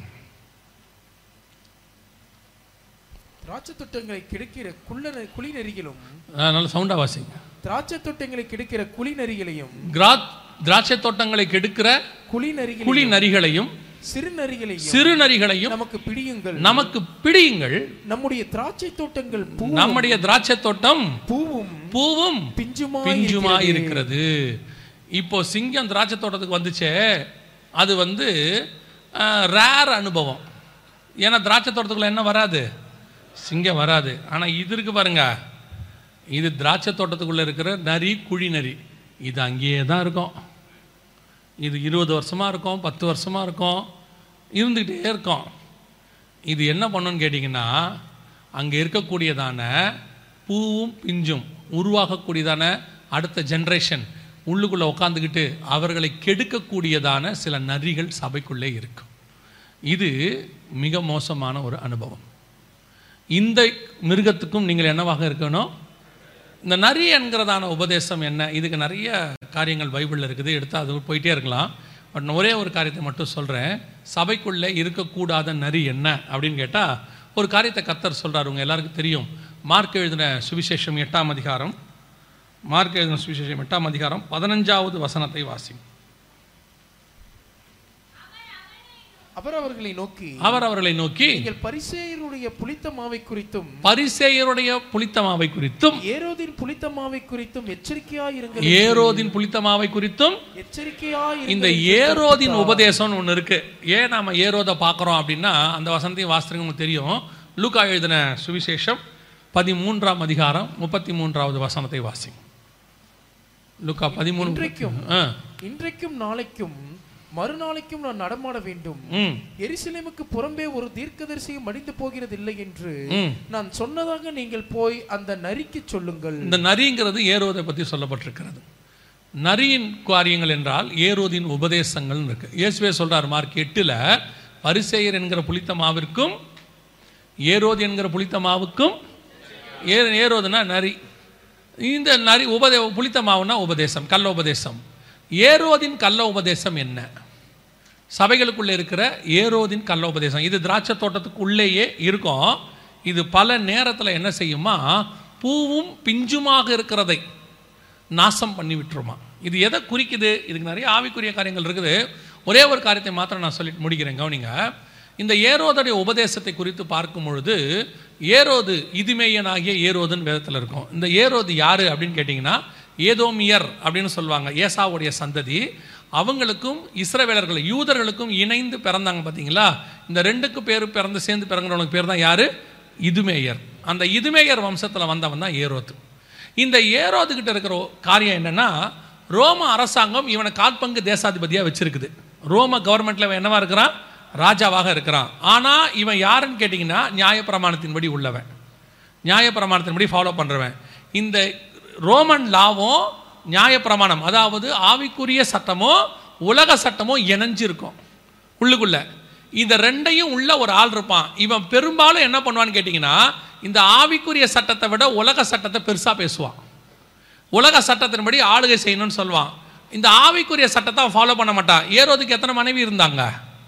திராட்சை தோட்டங்களை கெடுக்கிற குழி நெறிகளும், நல்ல சவுண்டா வாசிங்க. திராட்சை தோட்டங்களை கெடுக்கிற குழி நெறிகளையும், திராட்சை தோட்டங்களை கெடுக்கிற குழி நரிகளையும் சிறு நரிகளையும் நமக்கு பிடியுங்கள். நம்முடைய திராட்சை தோட்டம் பூவும் பிஞ்சுமா இருக்கிறது. இப்போ சிங்கம் திராட்சை தோட்டத்துக்கு வந்துச்சே, அது ரேர் அனுபவம். ஏன்னா திராட்சை தோட்டத்துக்குள்ள என்ன வராது? சிங்கம் வராது. ஆனால் இது இருக்கு பாருங்க, இது திராட்சை தோட்டத்துக்குள்ளே இருக்கிற நரி, குழி நரி. இது அங்கேயே தான் இருக்கும். இது 20 வருஷமாக இருக்கும், 10 வருஷமாக இருக்கும், இருந்துக்கிட்டே இருக்கும். இது என்ன பண்ணுன்னு கேட்டிங்கன்னா, அங்கே இருக்கக்கூடியதான பூவும் பிஞ்சும் உருவாகக்கூடியதான அடுத்த ஜென்ரேஷன் உள்ளுக்குள்ளே உட்காந்துக்கிட்டு அவர்களை கெடுக்கக்கூடியதான சில நரிகள் சபைக்குள்ளே இருக்கும். இது மிக மோசமான ஒரு அனுபவம். இந்த மிருகத்துக்கும் நீங்கள் என்னவாக இருக்கணும்? இந்த நரி என்கிறதான உபதேசம் என்ன? இதுக்கு நிறைய காரியங்கள் பைபிளில் இருக்குது, எடுத்து அது போயிட்டே இருக்கலாம். பட் நான் ஒரே ஒரு காரியத்தை மட்டும் சொல்கிறேன். சபைக்குள்ளே இருக்கக்கூடாத நரி என்ன அப்படின்னு கேட்டால், ஒரு காரியத்தை கர்த்தர் சொல்கிறார். உங்கள் எல்லாருக்கும் தெரியும். மார்க் எழுதின சுவிசேஷம் 8ஆம் அதிகாரம் 15வது வசனத்தை வாசிங்க. அவர் அவர்களை நோக்கி நீங்கள் பரிசேயருடைய புளித்த மாவை குறித்தும் ஏரோதின் புளித்த மாவை குறித்தும் எச்சரிக்கையாயிருங்கள். இந்த ஏரோதின் உபதேசம் ஒன்று இருக்கு. ஏன் நாம ஏரோதை பார்க்குறோம் அப்படின்னா, அந்த வசனத்தையும் வாசிங்க. உங்களுக்கு தெரியும். லூக்கா எழுதின சுவிசேஷம் 13ஆம் அதிகாரம் 33வது வசனத்தை வாசிங்க. லூக்கா 13. இன்றைக்கும் நாளைக்கும் மறுநாளைக்கும் நான் நடமாட வேண்டும். எருசலேமுக்கு புறம்பே ஒரு தீர்க்கதரிசியும் மடிந்து போகிறது இல்லை என்று நான் சொன்னதாக நீங்கள் போய் அந்த நரிக்கு சொல்லுங்கள். இந்த நரிங்கிறது ஏரோதை பற்றி சொல்லப்பட்டிருக்கிறது. நரியின் காரியங்கள் என்றால் ஏரோதின் உபதேசங்கள் இருக்கு. இயேசுவே சொல்றார் மார்க் 8ல், பரிசேயர் என்கிற புளித்த மாவிற்கும் ஏரோது என்கிற புளித்த மாவுக்கும். ஏரோதுனா நரி. இந்த நரி புளித்த மாவுனா உபதேசம், கள்ள உபதேசம். ஏரோதின் கள்ள உபதேசம் என்ன? சபைகளுக்குள்ளே இருக்கிற ஏரோதின் கள்ள உபதேசம் இது திராட்சை தோட்டத்துக்கு உள்ளேயே இருக்கும். இது பல நேரத்தில் என்ன செய்யுமா? பூவும் பிஞ்சுமாக இருக்கிறதை நாசம் பண்ணி விட்டுருமா. இது எதை குறிக்குது? இதுக்கு நிறைய ஆவிக்குரிய காரியங்கள் இருக்குது. ஒரே ஒரு காரியத்தை மாத்திரம் நான் சொல்லிட்டு முடிக்கிறேன், கவனிங்க. இந்த ஏரோதுடைய உபதேசத்தை குறித்து பார்க்கும் பொழுது, ஏரோது இதுமேயனாகிய ஏரோதுன்னு வேதத்தில் இருக்கும். இந்த ஏரோது யாரு அப்படின்னு கேட்டிங்கன்னா, ஏதோமியர் அப்படின்னு சொல்லுவாங்க. ஏசாவுடைய சந்ததி. அவங்களுக்கும் இஸ்ரவேலர்கள் யூதர்களுக்கும் இணைந்து பிறந்தாங்க பார்த்தீங்களா? இந்த ரெண்டுக்கு பேர் பிறந்து சேர்ந்து பிறந்தவங்களுக்கு பேர் தான் யாரு? இதுமேயர். அந்த இதுமேயர் வம்சத்தில் வந்தவன் தான் ஏரோது. இந்த ஏரோது கிட்ட இருக்கிற காரியம் என்னன்னா, ரோம அரசாங்கம் இவனை காற்பங்கு தேசாதிபதியாக வச்சிருக்குது. ரோம கவர்மெண்ட்ல என்னவா இருக்கிறான்? ராஜாவாக இருக்கிறான். ஆனால் இவன் யாருன்னு கேட்டிங்கன்னா, நியாயப்பிரமாணத்தின்படி உள்ளவன், நியாயப்பிரமாணத்தின்படி ஃபாலோ பண்ணுறவன். இந்த ரோமன் லாவும் நியாயப்பிரமாணம், அதாவது ஆவிக்குரிய சட்டமோ உலக சட்டமோ இணைஞ்சிருக்கும் உள்ளுக்குள்ள. இந்த ரெண்டையும் உள்ள ஒரு ஆள் இருப்பான். இவன் பெரும்பாலும் என்ன பண்ணுவான்னு கேட்டிங்கன்னா, இந்த ஆவிக்குரிய சட்டத்தை விட உலக சட்டத்தை பெருசாக பேசுவான். உலக சட்டத்தின்படி ஆளுகை செய்யணும்னு சொல்லுவான். இந்த ஆவிக்குரிய சட்டத்தை அவன் ஃபாலோ பண்ண மாட்டான். ஏரோதுக்கு எத்தனை மனைவி இருந்தாங்க?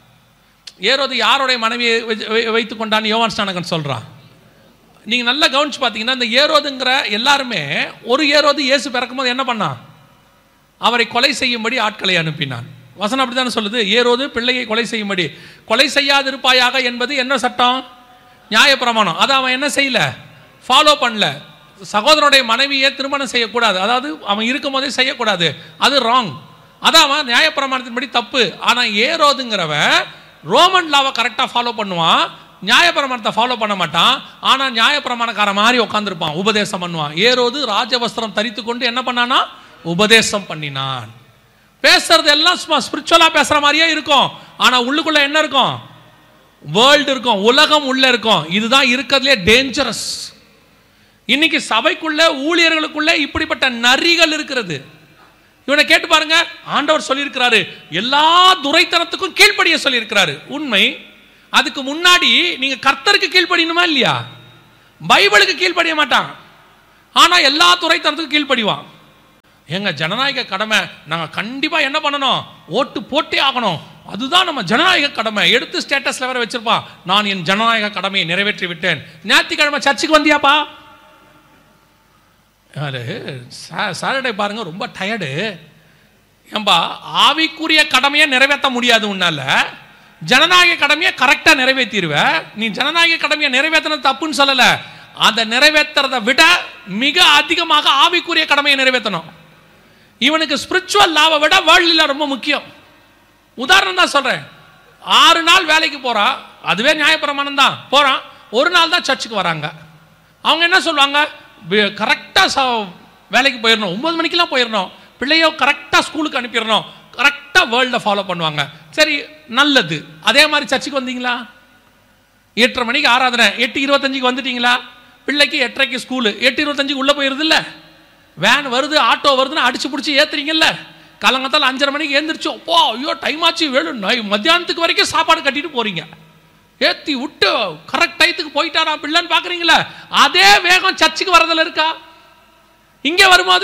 ஏரோது யாருடைய மனைவியை வைத்து கொண்டான்னு யோவான் ஸ்நானகன் சொல்கிறான். நீங்கள் நல்லா கவனிச்சு பார்த்தீங்கன்னா, இந்த ஏரோதுங்கிற எல்லாருமே, ஒரு ஏரோது இயேசு பிறக்கும்போது என்ன பண்ணான்? அவரை கொலை செய்யும்படி ஆட்களை அனுப்பினான். வசனம் அப்படி தானே சொல்லுது. ஏரோது பிள்ளையை கொலை செய்யும்படி. கொலை செய்யாதிருப்பாயாக என்பது என்ன சட்டம்? நியாயப்பிரமாணம். அதை அவன் என்ன செய்யல? ஃபாலோ பண்ணல. சகோதரனுடைய மனைவியை திருமணம் செய்யக்கூடாது, அதாவது அவன் இருக்கும் போதே செய்யக்கூடாது, அது ராங். அதான் அவன் நியாயப்பிரமாணத்தின்படி தப்பு. ஆனால் ஏரோதுங்கிறவன் ரோமன் லாவை கரெக்டாக ஃபாலோ பண்ணுவான், நியாயப்பிரமாணத்தை ஃபாலோ பண்ண மாட்டான். ஆனால் நியாயப்பிரமாணக்கார மாதிரி உட்காந்துருப்பான், உபதேசம் பண்ணுவான். ஏரோது ராஜவஸ்திரம் தரித்து கொண்டு என்ன பண்ணானா? உபதேசம் பண்ணினான். பேசுறது எல்லாம் சும்மா ஸ்பிரிச்சுவலா பேசுற மாதிரியே இருக்கும். ஆனா உள்ளுக்குள்ள என்ன இருக்கும்? வேர்ல்டு இருக்கும், உலகம் உள்ள இருக்கும். இதுதான் இருக்கிறதுலே டேஞ்சரஸ். இன்னைக்கு சபைக்குள்ள ஊழியர்களுக்குள்ள இப்படிப்பட்ட நரிகள் இருக்கிறது. இவனை கேட்டு பாருங்க, ஆண்டவர் சொல்லியிருக்கிறாரு எல்லா துரைத்தனத்துக்கும் கீழ்ப்படிய சொல்லியிருக்கிறாரு. உண்மை. அதுக்கு முன்னாடி நீங்க கர்த்தருக்கு கீழ்ப்படியணுமா இல்லையா? பைபிளுக்கு கீழ்ப்படிய மாட்டான், ஆனா எல்லா துரைத்தனத்துக்கும் கீழ்ப்படிவான். எங்க ஜனநாயக கடமை, நாங்க கண்டிப்பா என்ன பண்ணணும், ஓட்டு போட்டே ஆகணும், அதுதான் நம்ம ஜனநாயக கடமை. எடுத்து ஸ்டேட்டஸ்ல வேற வச்சிருப்பான், நான் என் ஜனநாயக கடமையை நிறைவேற்றி விட்டேன். ஞாயிற்றுக்கிழமை சர்ச்சுக்கு வந்தியாப்பா? சாட்டர்டே பாருங்க ரொம்ப டயர்டு. ஏம்பா, ஆவிக்குரிய கடமையை நிறைவேற்ற முடியாது உன்னால, ஜனநாயக கடமையை கரெக்டா நிறைவேற்றிடுவ. நீ ஜனநாயக கடமையை நிறைவேற்றினது தப்புன்னு சொல்லல, அதை நிறைவேற்றுறதை விட மிக அதிகமாக ஆவிக்குரிய கடமையை நிறைவேற்றணும். இவனுக்கு ஸ்பிரிச்சுவல் லாவை விட வேர்ல்ட் லா ரொம்ப முக்கியம். உதாரணம் தான் சொல்றேன். 6 நாள் வேலைக்கு போறான், அதுவே நியாயப்பிரமாணம் தான். போறான், ஒரு நாள் தான் சர்ச்சுக்கு வராங்க. அவங்க என்ன சொல்லுவாங்க, கரெக்டாக வேலைக்கு போயிடணும், 9 மணிக்கெல்லாம் போயிடணும், பிள்ளையோ கரெக்டாக ஸ்கூலுக்கு அனுப்பிடணும், கரெக்டாக வேர்ல்டை ஃபாலோ பண்ணுவாங்க. சரி, நல்லது. அதே மாதிரி சர்ச்சுக்கு வந்தீங்களா? 8:30 மணிக்கு ஆராதனை, 8:25 வந்துட்டீங்களா? பிள்ளைக்கு 8:30 ஸ்கூலு, 8:25 உள்ளே போயிருது இல்லை? வேன் வருது, ஆட்டோ வருதுன்னு அடிச்சு பிடிச்சி ஏற்றுறீங்கல்ல? காலங்கத்தால் 5:30 மணிக்கு ஏந்திரிச்சு, அப்போ ஐயோ டைம் ஆச்சு, மத்தியானத்துக்கு வரைக்கும் சாப்பாடு கட்டிட்டு போறீங்க. ஏற்றி விட்டு கரெக்ட் டயத்துக்கு போயிட்டாரா பிள்ளைன்னு பார்க்குறீங்களா? அதே வேகம் சர்ச்சுக்கு வரதில் இருக்கா? இங்கே வரும்போது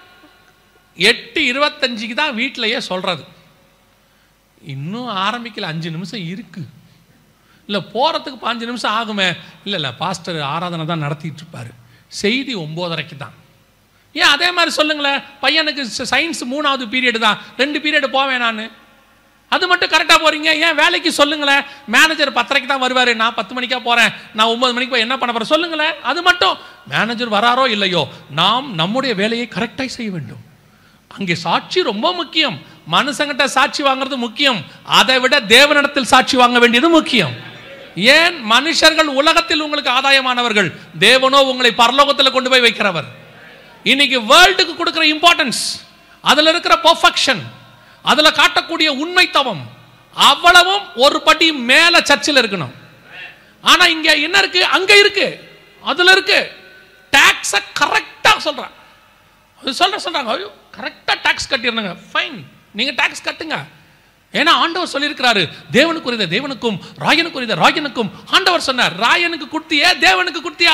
8:25 தான் வீட்டிலையே சொல்கிறது. இன்னும் ஆரம்பிக்கல, 5 நிமிஷம் இருக்கு, இல்லை போகிறதுக்கு 5 நிமிஷம் ஆகுமே. இல்லை பாஸ்டர் ஆராதனை தான் நடத்திட்டு இருப்பார், செய்தி 9:30 தான். ஏன் அதே மாதிரி சொல்லுங்களேன். பையனுக்கு சயின்ஸ் 3வது பீரியடு தான், 2 பீரியடு போவேன் நான், அது மட்டும் கரெக்டாக போறீங்க. ஏன் வேலைக்கு சொல்லுங்களேன். மேனேஜர் 10:30 தான் வருவார், நான் 10 மணிக்கா போகிறேன், நான் 9 மணிக்கு போய் என்ன பண்ண போகிறேன் சொல்லுங்களேன். அது மட்டும் மேனேஜர் வராரோ இல்லையோ, நாம் நம்முடைய வேலையை கரெக்டாக செய்ய வேண்டும். அங்கே சாட்சி ரொம்ப முக்கியம். மனுஷங்கிட்ட சாட்சி வாங்குறது முக்கியம், அதை விட தேவனிடத்தில் சாட்சி வாங்க வேண்டியது முக்கியம். ஏன்? மனுஷர்கள் உலகத்தில் உங்களுக்கு ஆதாயமானவர்கள், தேவனோ உங்களை பரலோகத்தில் கொண்டு போய் வைக்கிறவர். இன்னைக்கு வேர்ல்டுக்கு கொடுக்கிற இம்பார்ட்டன்ஸ், அதில் இருக்கிற பெர்ஃபெக்ஷன், அதில் காட்டக்கூடிய உண்மைத்தவம், அவ்வளவும் ஒரு படி மேல சர்ச்சில் இருக்கணும். ஆனா இங்க என்ன இருக்கு? அங்க இருக்கு, அதுல இருக்கு. டாக்ஸ கரெக்டா சொல்றாங்க, சொல்றாங்க, ஐயோ கரெக்டா டாக்ஸ் கட்டிடுறாங்க. ஃபைன், நீங்க டாக்ஸ் கட்டுங்க. ஏன்னா ஆண்டவர் சொல்லியிருக்கிறாரு, தேவனுக்குரியத தேவனுக்கும் ராயனுக்குரியத ராயனுக்கும். ஆண்டவர் சொன்னார், ராயனுக்கு கொடுத்தியே தேவனுக்கு கொடுத்தியா?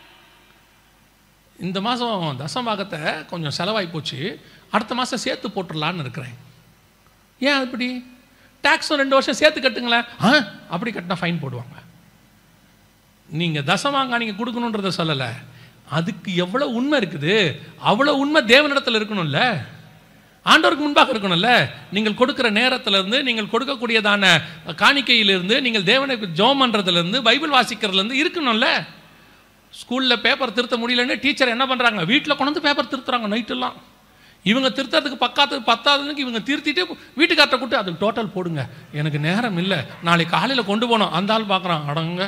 இந்த மாதம் தசமபாகத்தை கொஞ்சம் செலவாகி போச்சு, அடுத்த மாதம் சேர்த்து போட்டுடலான்னு இருக்கிறேன். ஏன் அப்படி? டாக்ஸும் 2 வருஷம் சேர்த்து கட்டுங்களேன். அப்படி கட்டினா ஃபைன் போடுவாங்க. நீங்கள் தசமாங்க நீங்கள் கொடுக்கணுன்றதை சொல்லலை, அதுக்கு எவ்வளோ உண்மை இருக்குது, அவ்வளோ உண்மை தேவனிடத்தில் இருக்கணும்ல, ஆண்டவருக்கு முன்பாக இருக்கணும்ல. நீங்கள் கொடுக்குற நேரத்திலிருந்து, நீங்கள் கொடுக்கக்கூடியதான காணிக்கையிலிருந்து, நீங்கள் தேவனுக்கு ஜெபம் பண்ணுறதுலேருந்து, பைபிள் வாசிக்கிறதுலேருந்து இருக்கணும்ல. ஸ்கூலில் பேப்பர் திருத்த முடியலன்னு டீச்சர் என்ன பண்ணுறாங்க, வீட்டில் கொண்டு வந்து பேப்பர் திருத்துறாங்க நைட்டெல்லாம். இவங்க திருத்தத்துக்கு பத்தாததுக்கு இவங்க திருத்திட்டு வீட்டுக்கார்ட்ட கூட்டு அதுக்கு டோட்டல் போடுங்க, எனக்கு நேரம் இல்லை, நாளைக்கு காலையில் கொண்டு போனோம். அந்த ஆள் பார்க்குறான், அடங்க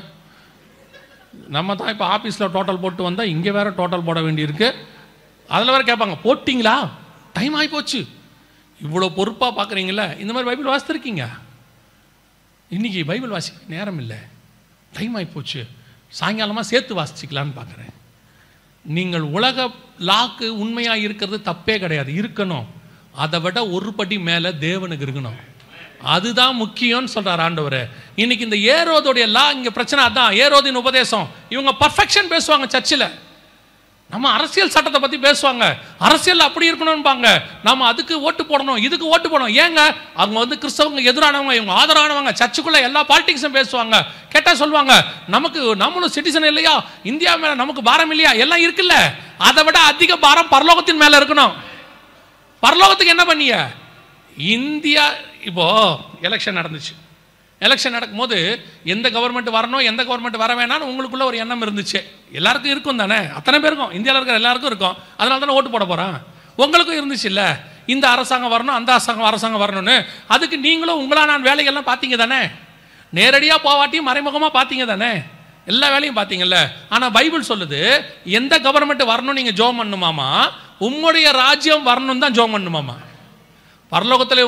நம்ம தான் இப்போ ஆஃபீஸில் டோட்டல் போட்டு வந்தால் இங்கே வேறு டோட்டல் போட வேண்டியிருக்கு. அதில் வேறு கேட்பாங்க, போட்டிங்களா, டைம் ஆகி போச்சு. இவ்வளோ பொறுப்பாக பார்க்குறீங்களா? இந்த மாதிரி பைபிள் வாசித்திருக்கீங்க? இன்றைக்கி பைபிள் வாசிக்க நேரம் இல்லை, டைம் ஆகி போச்சு, சாயங்காலமாக சேர்த்து வாசிச்சிக்கலான்னு பார்க்குறேன். நீங்கள் உலக லாக்கு உண்மையாக இருக்கிறது தப்பே கிடையாது, இருக்கணும். அதை விட ஒரு படி மேலே தேவனுக்கு இருக்கணும், அதுதான் முக்கியம்னு சொல்றார் ஆண்டவர். இன்னைக்கு இந்த ஏரோதுடைய லா இங்க பிரச்சனை அதான். ஏரோதின் உபதேசம், இவங்க பர்ஃபெக்ஷன் பேசுவாங்க சர்ச்சில், நம்ம அரசியல் சட்டத்தை பத்தி பேசுவாங்க, அரசியல் அப்படி இருக்கணும்பாங்க, நம்ம அதுக்கு ஓட்டு போடணும், இதுக்கு ஓட்டு போடணும். ஏங்க அவங்க வந்து கிறிஸ்தவங்க எதிரானவங்க, இவங்க ஆதரவானவங்க. சர்ச்சுக்குள்ள எல்லா பாலிடிக்ஸும் பேசுவாங்க. கேட்டா சொல்லுவாங்க, நம்மளும் சிட்டிசன் இல்லையா, இந்தியா மேல நமக்கு பாரம் இல்லையா, எல்லாம் இருக்குல்ல. அதை விட அதிக பாரம் பரலோகத்தின் மேல இருக்கணும். பரலோகத்துக்கு என்ன பண்ணிய? இந்தியா இப்போ எலெக்ஷன் நடந்துச்சு. எலெக்ஷன் நடக்கும்போது எந்த கவர்மெண்ட் வரணும், எந்த கவர்மெண்ட் வர வேணாம்னு உங்களுக்குள்ள ஒரு எண்ணம் இருந்துச்சு. எல்லாருக்கும் இருக்கும் தானே, அத்தனை பேருக்கும், இந்தியாவில் இருக்கிற எல்லாருக்கும் இருக்கும். அதனால தானே ஓட்டு போட போறான். உங்களுக்கும் இருந்துச்சு இல்லை, இந்த அரசாங்கம் வரணும், அந்த அரசாங்கம் வரணும்னு. அதுக்கு நீங்களும் உங்களா நான் வேலைகள்லாம் பார்த்தீங்க தானே, நேரடியாக போவாட்டியும் மறைமுகமாக பார்த்தீங்க தானே, எல்லா வேலையும் பார்த்தீங்கல்ல. ஆனால் பைபிள் சொல்லுது, எந்த கவர்மெண்ட் வரணும் நீங்கள் ஜெபம் பண்ணணுமாமா, உம்முடைய ராஜ்யம் வரணும் தான் ஜெபம் பண்ணணுமாமா. பரலோகத்தில்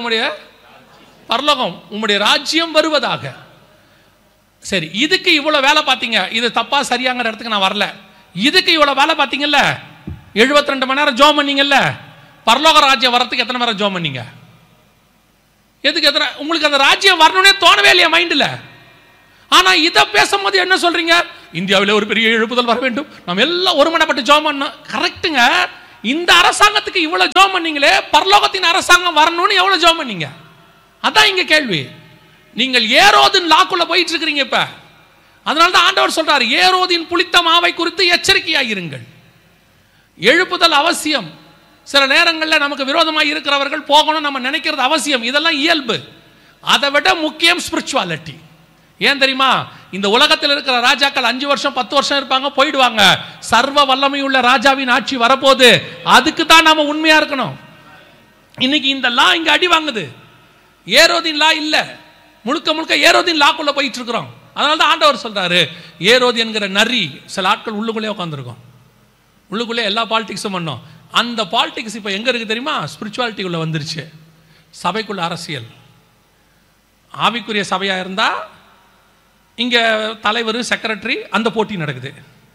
உம்முடைய ராஜ்யம் வருவதாக. சரி, இதுக்கு இவ்வளோ வேலை பார்த்தீங்க, இது தப்பா சரியாங்கிற இடத்துக்கு நான் வரல. இதுக்கு இவ்வளவு வேலை பார்த்தீங்கல்ல, 72 மணி நேரம் ஜோம் பண்ணீங்கல்ல, பரலோக ராஜ்யம் வரத்துக்கு எத்தனை நேரம் ஜோம் பண்ணீங்க? எதுக்கு எத்தனை? உங்களுக்கு அந்த ராஜ்யம் வரணும்னே தோணவே இல்லையா மைண்டில்? ஆனா இதை பேசும்போது என்ன சொல்றீங்க? இந்தியாவில் ஒரு பெரிய எழுப்புதல் வர வேண்டும், நம்ம எல்லாம் ஒருமனப்பட்டு ஜோம் பண்ணோம். கரெக்டுங்க. இந்த அரசாங்கத்துக்கு இவ்வளவு ஜோம் பண்ணீங்களே, பரலோகத்தின் அரசாங்கம் வரணும்னு எவ்வளவு ஜோம் பண்ணீங்க? அதான் இங்க கேள்வி. நீங்கள் ஏரோதின் லாக்குள்ள போயிட்டு இருக்கிறீங்க இப்ப. அதனால்தான் ஆண்டவர் சொல்றாரு, ஏரோதின் புளித்த மாவை குறித்து எச்சரிக்கையாயிருங்கள். எழுப்புதல் அவசியம். சில நேரங்களில் நமக்கு விரோதமாக இருக்கிறவர்கள் போகணும் நம்ம நினைக்கிறது அவசியம், இதெல்லாம் இயல்பு. அதை விட முக்கியம் ஸ்பிரிச்சுவாலிட்டி. ஏன் தெரியுமா? இந்த உலகத்தில் இருக்கிற ராஜாக்கள் 5 வருஷம் 10 வருஷம் இருப்பாங்க, போயிடுவாங்க. சர்வ வல்லமையுள்ள ராஜாவின் ஆட்சி வரப்போகுது. அதுக்கு தான் நாம உண்மையா இருக்கணும். இன்னைக்கு இந்த லா இங்க அடி வாங்குது. ஏரோதின் லா இல்ல, முழுக்க முழுக்க ஏரோதின் லாக்குள்ள போயிட்டு இருக்கிறோம். அதனால தான் ஆண்டவர் சொல்றாரு, ஏரோது என்கிற நரி சில ஆட்கள் உள்ளுக்குள்ளே உட்காந்துருக்கோம். உள்ளுக்குள்ளே எல்லா பாலிடிக்ஸும் பண்ணோம். அந்த பாலிடிக்ஸ் இப்போ எங்க இருக்கு தெரியுமா? ஸ்பிரிச்சுவாலிட்டிக்குள்ள வந்துருச்சு. சபைக்குள்ள அரசியல். ஆவிக்குரிய சபையா இருந்தா இங்க தலைவர் செக்ரட்டரி அந்த போட்டி நடக்குது.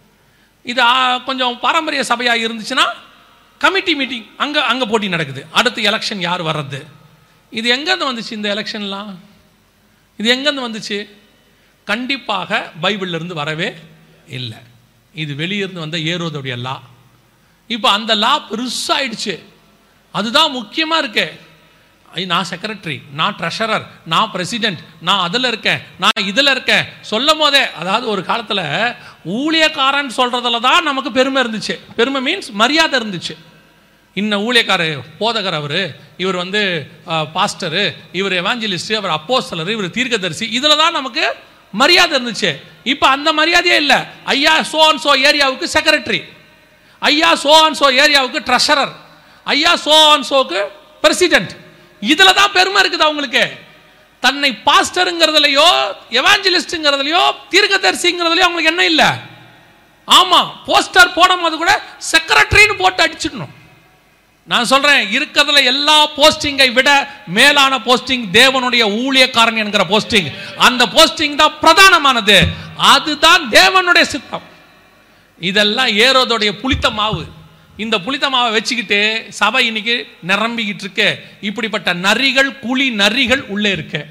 இது கொஞ்சம் பாரம்பரிய சபையா இருந்துச்சுன்னா கமிட்டி மீட்டிங் அங்க போட்டி நடக்குது. அடுத்து எலெக்ஷன் யார் வர்றது? இது எங்கேருந்து வந்துச்சு? இந்த எலெக்ஷன்லாம் இது எங்கேருந்து வந்துச்சு? கண்டிப்பாக பைபிள்ல இருந்து வரவே இல்லை. இது வெளியிருந்து வந்த ஏரோதுடைய லா. இப்போ அந்த லா பெருசாயிடுச்சு. அதுதான் முக்கியமா இருக்கு. நான் செக்ரட்டரி, நான் ட்ரெஷரர், நான் பிரசிடென்ட், நான் அதில் இருக்கேன், நான் இதில் இருக்கேன் சொல்லும் போதே, அதாவது ஒரு காலத்தில் ஊழியக்காரன் சொல்றதுல தான் நமக்கு பெருமை இருந்துச்சு. பெருமை மீன்ஸ் மரியாதை இருந்துச்சு. இன்னும் ஊழியக்காரர், போதகர், இவர் பாஸ்டரு, இவர் எவாஞ்சலிஸ்ட், அவர் அப்போஸ்தலர், இவர் தீர்க்கதரிசி, இதில் தான் நமக்கு மரியாதை இருந்துச்சு. இப்போ அந்த மரியாதையே இல்லை. ஐயா சோ அண்ட் சோ ஏரியாவுக்கு செக்ரட்டரி, ஐயா சோ அண்ட் சோ ஏரியாவுக்கு ட்ரெஷரர், ஐயா சோ அண்ட் சோக்கு பிரசிடென்ட். இதுல தான் பெருமை இருக்குது அவங்களுக்கு. தன்னை பாஸ்டருங்கிறதுலையோ எவாஞ்சலிஸ்ட்ங்கிறதுலையோ தீர்க்கதரிசிங்கிறதுலையோ அவங்களுக்கு என்ன இல்லை. ஆமா, போஸ்டர் போடும் போது கூட செக்ரட்டரின்னு போட்டு அடிச்சிடணும். நான் சொல்றேன், இருக்கிறதுல எல்லா போஸ்டிங்கை விட மேலான போஸ்டிங் தேவனுடைய ஊழியக்காரன் என்கிற போஸ்டிங். அந்த போஸ்டிங் தான் பிரதானமானது. அதுதான் தேவனுடைய சித்தம். இதெல்லாம் ஏரோதுடைய புளித்த மாவு. இந்த புளித்த மாவை வச்சுக்கிட்டு சபை இன்னைக்கு நிரம்பிக்கிட்டு இருக்கு. இப்படிப்பட்ட நரிகள், குழி நரிகள் உள்ளே இருக்கு.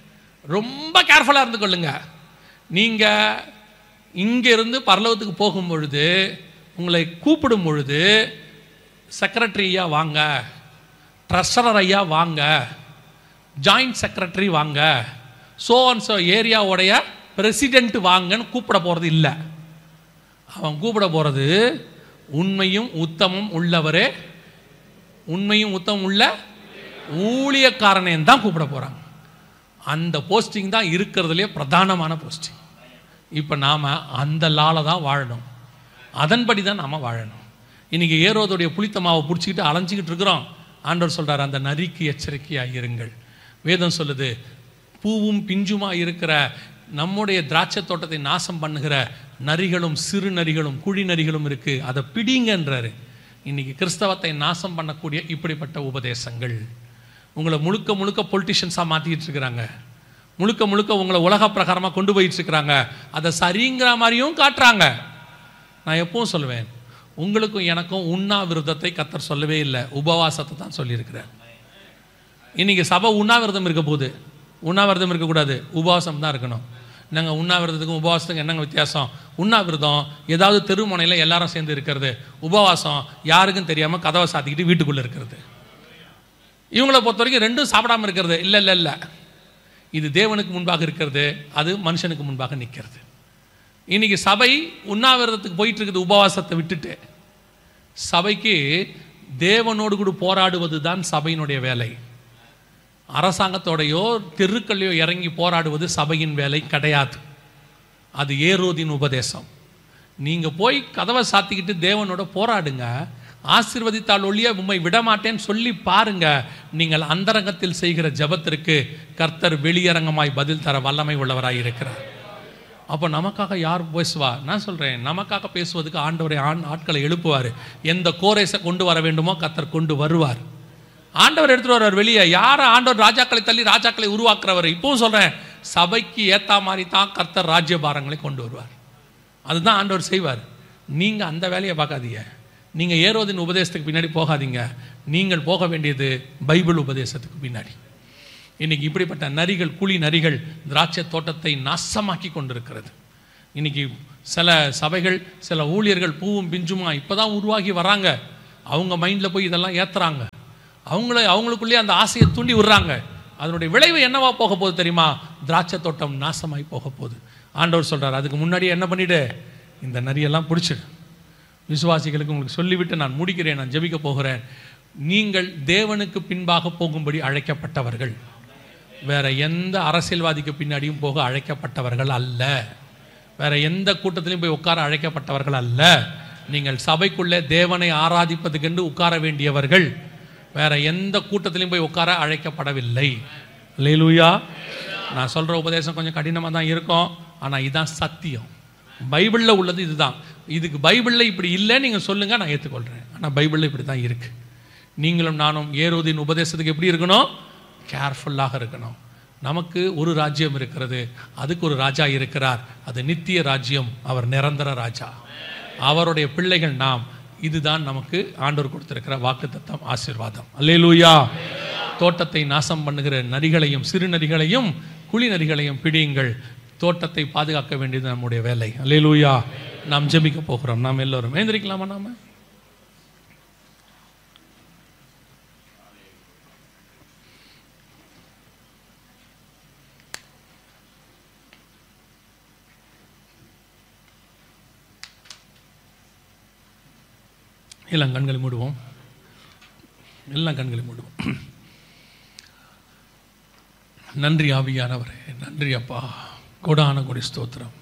ரொம்ப கேர்ஃபுல்லா இருந்து கொள்ளுங்க. நீங்க இங்க இருந்து பரலோகத்துக்கு போகும் பொழுது உங்களை கூப்பிடும் பொழுது செக்ரட்டரி ஐயா வாங்க, ட்ரெஷரர் ஐயா வாங்க, ஜாயிண்ட் செக்ரட்டரி வாங்க, சோ அண்ட் சோ ஏரியாவுடைய பிரசிடென்ட் வாங்கன்னு கூப்பிட போறது இல்லை. அவன் கூப்பிட போறது உண்மையும் உத்தமும் உள்ளவரே, உண்மையும் உத்தமும் உள்ள ஊழியக்காரனே தான் கூப்பிட போறாங்க. அந்த போஸ்டிங் தான் இருக்கிறதுலே பிரதானமான போஸ்டிங். இப்போ நாம அந்த லால தான் வாழணும், அதன்படி தான் நாம வாழணும். இன்னைக்கு ஏரோதுடைய புளித்த மாவை பிடிச்சிக்கிட்டு அலைஞ்சிக்கிட்டு இருக்கிறோம். ஆண்டவர் சொல்றார், அந்த நரிக்கு எச்சரிக்கையாக இருங்கள். வேதம் சொல்லுது, பூவும் பிஞ்சுமா இருக்கிற நம்முடைய திராட்சை தோட்டத்தை நாசம் பண்ணுகிற நரிகளும் சிறு நரிகளும் குழி நரிகளும் இருக்கு, அதை பிடிங்கன்றாரு. இன்னைக்கு கிறிஸ்தவத்தை நாசம் பண்ணக்கூடிய இப்படிப்பட்ட உபதேசங்கள் உங்களை முழுக்க முழுக்க பொலிட்டிஷியன்ஸாக மாற்றிக்கிட்டு இருக்கிறாங்க. முழுக்க முழுக்க உங்களை உலக பிரகாரமாக கொண்டு போயிட்டு இருக்கிறாங்க. அதை சரிங்கிற மாதிரியும் காட்டுறாங்க. நான் எப்பவும் சொல்லுவேன், உங்களுக்கும் எனக்கும் உண்ணாவிரதத்தை கர்த்தர் சொல்லவே இல்லை, உபவாசத்தை தான் சொல்லியிருக்கிறார். இன்னைக்கு சபை உண்ணாவிரதம் இருக்க போகுது. உண்ணாவிரதம் இருக்கக்கூடாது, உபவாசம் தான் இருக்கணும். நாங்கள் உண்ணாவிரதத்துக்கும் உபவாசத்துக்கும் என்னங்க வித்தியாசம்? உண்ணாவிரதம் ஏதாவது தெருமுனையில் எல்லாரும் சேர்ந்து இருக்கிறது. உபவாசம் யாருக்கும் தெரியாமல் கதவை சாத்திக்கிட்டு வீட்டுக்குள்ளே இருக்கிறது. இவங்களை பொறுத்த வரைக்கும் ரெண்டும் சாப்பிடாமல் இருக்கிறது. இல்லை இல்லை இல்லை, இது தேவனுக்கு முன்பாக இருக்கிறது, அது மனுஷனுக்கு முன்பாக நிற்கிறது. இன்னைக்கு சபை உண்ணாவிரதத்துக்கு போயிட்டு இருக்குது. உபவாசத்தை விட்டுட்டு சபைக்கு தேவனோடு கூட போராடுவது தான் சபையினுடைய வேலை. அரசாங்கத்தோடையோ தெருக்கள்லையோ இறங்கி போராடுவது சபையின் வேலை கிடையாது. அது ஏரோதின் உபதேசம். நீங்க போய் கதவை சாத்திக்கிட்டு தேவனோட போராடுங்க. ஆசீர்வதித்தால் ஒழிய உம்மை விடமாட்டேன்னு சொல்லி பாருங்க. நீங்கள் அந்தரங்கத்தில் செய்கிற ஜபத்திற்கு கர்த்தர் வெளியரங்கமாய் பதில் தர வல்லமை உள்ளவராய் இருக்கிறார். அப்போ நமக்காக யார் பேசுவா? நான் சொல்றேன், நமக்காக பேசுவதுக்கு ஆண்டவரை ஆட்களை எழுப்புவார். எந்த கோரேசை கொண்டு வர வேண்டுமோ கர்த்தர் கொண்டு வருவார். ஆண்டவர் எடுத்துட்டு வருவார் வெளியே. யார ஆண்டவர் ராஜாக்களை தள்ளி ராஜாக்களை உருவாக்குறவர். இப்பவும் சொல்றேன், சபைக்கு ஏத்தா மாதிரி தான் கர்த்தர் ராஜ்யபாரங்களை கொண்டு வருவார். அதுதான் ஆண்டவர் செய்வார். நீங்கள் அந்த வேலையை பார்க்காதீங்க. நீங்கள் ஏரோதின் உபதேசத்துக்கு பின்னாடி போகாதீங்க. நீங்கள் போக வேண்டியது பைபிள் உபதேசத்துக்கு பின்னாடி. இன்றைக்கி இப்படிப்பட்ட நரிகள், குழி நரிகள் திராட்சை தோட்டத்தை நாசமாக்கி கொண்டிருக்கிறது. இன்றைக்கி சில சபைகள், சில ஊழியர்கள் பூவும் பிஞ்சுமா இப்போ தான் உருவாகி வராங்க. அவங்க மைண்டில் போய் இதெல்லாம் ஏற்றுறாங்க. அவங்களுக்குள்ளேயே அந்த ஆசையை தூண்டி விடுறாங்க. அதனுடைய விளைவு என்னவா போக போகுது தெரியுமா? திராட்சை தோட்டம் நாசமாகி போக போகுது. ஆண்டவர் சொல்கிறார், அதுக்கு முன்னாடியே என்ன பண்ணிவிடு, இந்த நரியெல்லாம் பிடிச்சிடு. விசுவாசிகளுக்கு உங்களுக்கு சொல்லிவிட்டு நான் முடிக்கிறேன், நான் ஜெபிக்க போகிறேன். நீங்கள் தேவனுக்கு பின்பாக போகும்படி அழைக்கப்பட்டவர்கள், வேற எந்த அரசியல்வாதிக்கு பின்னாடியும் போக அழைக்கப்பட்டவர்கள் அல்ல. வேற எந்த கூட்டத்திலையும் போய் உட்கார அழைக்கப்பட்டவர்கள் அல்ல. நீங்கள் சபைக்குள்ளே தேவனை ஆராதிப்பதுக்கென்று உட்கார வேண்டியவர்கள். வேற எந்த கூட்டத்திலையும் போய் உட்கார அழைக்கப்படவில்லை. அல்லேலூயா. நான் சொல்கிற உபதேசம் கொஞ்சம் கடினமாக தான் இருக்கும், ஆனால் இதுதான் சத்தியம். பைபிளில் உள்ளது இதுதான். இதுக்கு பைபிளில் இப்படி இல்லை நீங்கள் சொல்லுங்கள், நான் ஏற்றுக்கொள்கிறேன். ஆனால் பைபிளில் இப்படி தான் இருக்குது. நீங்களும் நானும் ஏரோதின் உபதேசத்துக்கு எப்படி இருக்கணும்? கேர்ஃபுல்லாக இருக்கணும். நமக்கு ஒரு ராஜ்யம் இருக்கிறது, அதுக்கு ஒரு ராஜா இருக்கிறார். அது நித்திய ராஜ்யம். அவர் நிரந்தர ராஜா. அவருடைய பிள்ளைகள் நாம். இதுதான் நமக்கு ஆண்டவர் கொடுத்திருக்கிற வாக்குத்தத்தம், ஆசீர்வாதம். அல்லேலூயா. தோட்டத்தை நாசம் பண்ணுகிற நரிகளையும், சிறு நரிகளையும், குழி நரிகளையும் பிடியுங்கள். தோட்டத்தை பாதுகாக்க வேண்டியது நம்முடைய வேலை. அல்லேலூயா. நாம் ஜெபிக்க போகிறோம். நாம் எல்லோரும் எழுந்திருக்கலாமா? நாம எல்லாம் கண்களை மூடுவோம். எல்லாம் கண்களை மூடுவோம். நன்றி ஆவியானவரே, நன்றி அப்பா. கோடான கோடி ஸ்தோத்திரம்.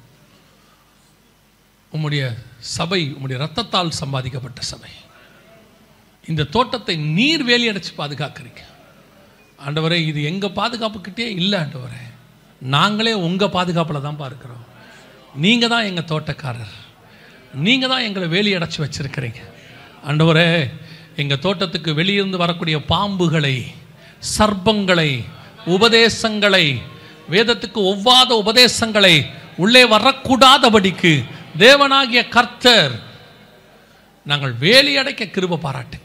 உம்முடைய சபை உம்முடைய இரத்தத்தால் சம்பாதிக்கப்பட்ட சபை. இந்த தோட்டத்தை நீர் வேலி அடைச்சு பாதுகாக்கிறீங்க ஆண்டவரே. இது எங்கள் பாதுகாப்புக்கிட்டே இல்லை ஆண்டவரே, நாங்களே உங்கள் பாதுகாப்பில் தான் பார்க்கிறோம். நீங்கள் தான் எங்கள் தோட்டக்காரர், நீங்கள் தான் எங்களை வேலி அடைச்சி வச்சிருக்கிறீங்க ஆண்டவரே. எங்கள் தோட்டத்துக்கு வெளியிருந்து வரக்கூடிய பாம்புகளை, சர்ப்பங்களை, உபதேசங்களை, வேதத்துக்கு ஒவ்வாத உபதேசங்களை உள்ளே வரக்கூடாதபடிக்கு தேவனாகிய கர்த்தர் நாங்கள் வேலி அடைக்க கிருபை பாராட்டுங்க.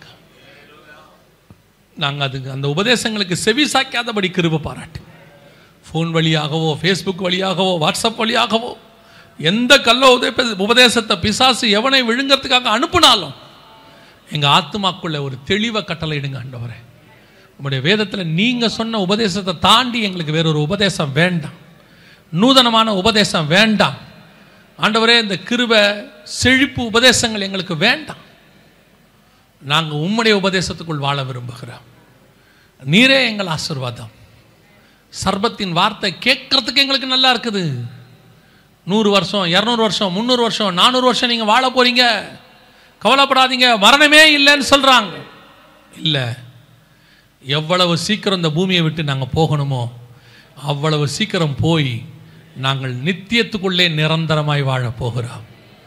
நாங்கள் அதுக்கு அந்த உபதேசங்களுக்கு செவி சாய்க்காதபடி கிருபை பாராட்டுங்க. ஃபோன் வழியாகவோ, ஃபேஸ்புக் வழியாகவோ, வாட்ஸ்அப் வழியாகவோ எந்த கள்ள உபதேசத்தை பிசாசு எவனை விழுங்கிறதுக்காக அனுப்புனாலும் எங்கள் ஆத்மாக்குள்ள ஒரு தெளிவை கட்டளை இடுங்க ஆண்டவரே. உங்களுடைய வேதத்தில் நீங்கள் சொன்ன உபதேசத்தை தாண்டி எங்களுக்கு வேறொரு உபதேசம் வேண்டாம், நூதனமான உபதேசம் வேண்டாம் ஆண்டவரே. இந்த கிருபை செழிப்பு உபதேசங்கள் எங்களுக்கு வேண்டாம். நாங்கள் உம்முடைய உபதேசத்துக்குள் வாழ விரும்புகிறோம். நீரே எங்கள் ஆசீர்வாதம். சர்பத்தின் வார்த்தை கேட்கறதுக்கு எங்களுக்கு நல்லா இருக்குது. 100 வருஷம், 200 வருஷம், 300 வருஷம், 400 வருஷம் நீங்கள் வாழ போறீங்க, கவலைப்படாதீங்க, மரணமே இல்லைன்னு சொல்றாங்க. இல்லை, எவ்வளவு சீக்கிரம் இந்த பூமியை விட்டு நாங்கள் போகணுமோ அவ்வளவு சீக்கிரம் போய் நாங்கள் நித்தியத்துக்குள்ளே நிரந்தரமாய் வாழ போகிறோம்.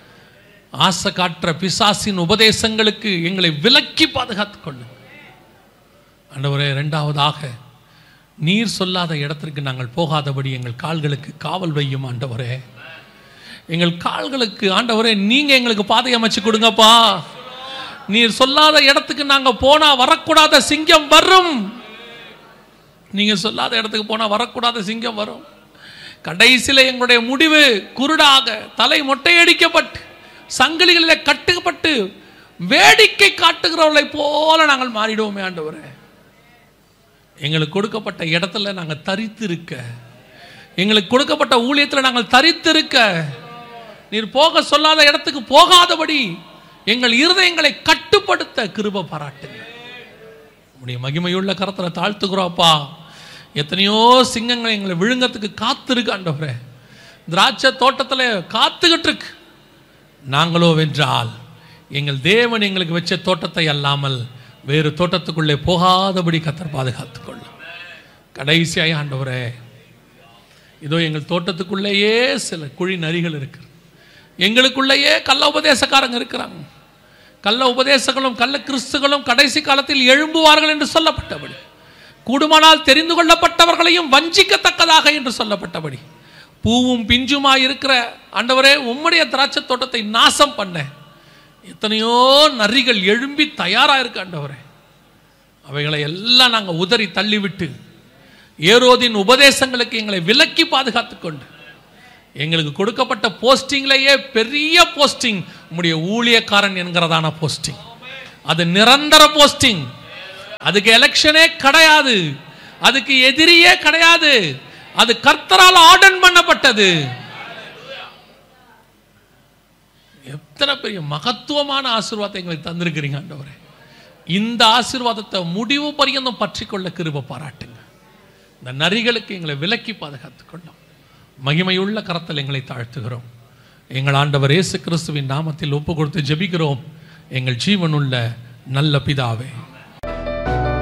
ஆசை காட்டுற பிசாசின் உபதேசங்களுக்கு எங்களை விலக்கி பாதுகாத்துக் கொள்ளும் ஆண்டவரே. இரண்டாவதாக, நீர் சொல்லாத இடத்திற்கு நாங்கள் போகாதபடி எங்கள் கால்களுக்கு காவல் வையும் ஆண்டவரே. எங்கள் கால்களுக்கு ஆண்டவரே நீங்க எங்களுக்கு பாதை அமைச்சு கொடுங்கப்பா. நீர் சொல்லாத இடத்துக்கு நாங்க போனா வரக்கூடாத சிங்கம் வரும். நீங்க சொல்லாத இடத்துக்கு போனா வரக்கூடாத சிங்கம் வரும். கடைசியில எங்களுடைய முடிவு குருடாக, தலை மொட்டையடிக்கப்பட்டு, சங்கிலிகளில் கட்டுப்பட்டு வேடிக்கை காட்டுகிறவர்களை போல நாங்கள் மாறிடுவோமே ஆண்டவரே. எங்களுக்கு கொடுக்கப்பட்ட இடத்துல நாங்கள் தரித்திருக்க, எங்களுக்கு கொடுக்கப்பட்ட ஊழியத்தில் நாங்கள் தரித்திருக்க, நீர் போக சொல்லாத இடத்துக்கு போகாதபடி எங்கள் இருதயங்களை கட்டுப்படுத்த கிருபை பாராட்டுங்க. உடைய மகிமையுள்ள கரத்தில் தாழ்த்துக்கிறோப்பா. எத்தனையோ சிங்கங்கள் எங்களை விழுங்கத்துக்கு காத்திருக்கு ஆண்டவரே. திராட்சை தோட்டத்தில் காத்துக்கிட்டு இருக்கு. நாங்களோ வென்றால் எங்கள் தேவன் எங்களுக்கு வச்ச தோட்டத்தை அல்லாமல் வேறு தோட்டத்துக்குள்ளே போகாதபடி கர்த்தர் பாதுகாத்துக் கொள்ளும். கடைசியாய் ஆண்டவரே, இதோ எங்கள் தோட்டத்துக்குள்ளேயே சில குழி நரிகள் இருக்கு. எங்களுக்குள்ளேயே கள்ள உபதேசக்காரங்க இருக்கிறாங்க. கள்ள உபதேசங்களும் கள்ள கிறிஸ்துகளும் கடைசி காலத்தில் எழும்புவார்கள் என்று சொல்லப்பட்டபடி, கூடுமானால் தெரிந்து கொள்ளப்பட்டவர்களையும் வஞ்சிக்கத்தக்கதாக என்று சொல்லப்பட்டபடி, பூவும் பிஞ்சுமாய் இருக்கிற ஆண்டவரே உம்முடைய திராட்சை தோட்டத்தை நாசம் பண்ண எத்தனையோ நரிகள் எழும்பி தயாராக இருக்கு ஆண்டவரே. அவைகளை எல்லாம் நாங்கள் உதறி தள்ளிவிட்டு ஏரோதின் உபதேசங்களுக்கு எங்களை விலக்கி பாதுகாத்து கொண்டு எங்களுக்கு கொடுக்கப்பட்ட போஸ்டிங்லேயே பெரிய போஸ்டிங் உம்முடைய ஊழியக்காரன் என்கிறதான போஸ்டிங். அது நிரந்தர போஸ்டிங். அதுக்கு எலெக்ஷனே கிடையாது, அதுக்கு எதிரியே கிடையாது. அது கர்த்தரால் ஆர்டன் பண்ணப்பட்டது. எத்தனை பெரிய மகத்துவமான ஆசீர்வாதத்தை எங்களுக்கு தந்திருக்கிறீங்க ஆண்டவரே. இந்த ஆசீர்வாதத்தை முடிவு பரியந்தம் பற்றி கொள்ள கிருபை பாராட்டுங்க. இந்த நரிகளுக்கு எங்களை விலக்கி பாதுகாத்துக் கொள்ளும். மகிமையுள்ள கரத்தில் எங்களை தாழ்த்துகிறோம். எங்கள் ஆண்டவர் இயேசு கிறிஸ்துவின் நாமத்தில் ஒப்பு கொடுத்து ஜெபிக்கிறோம் எங்கள் ஜீவனுள்ள நல்ல பிதாவே.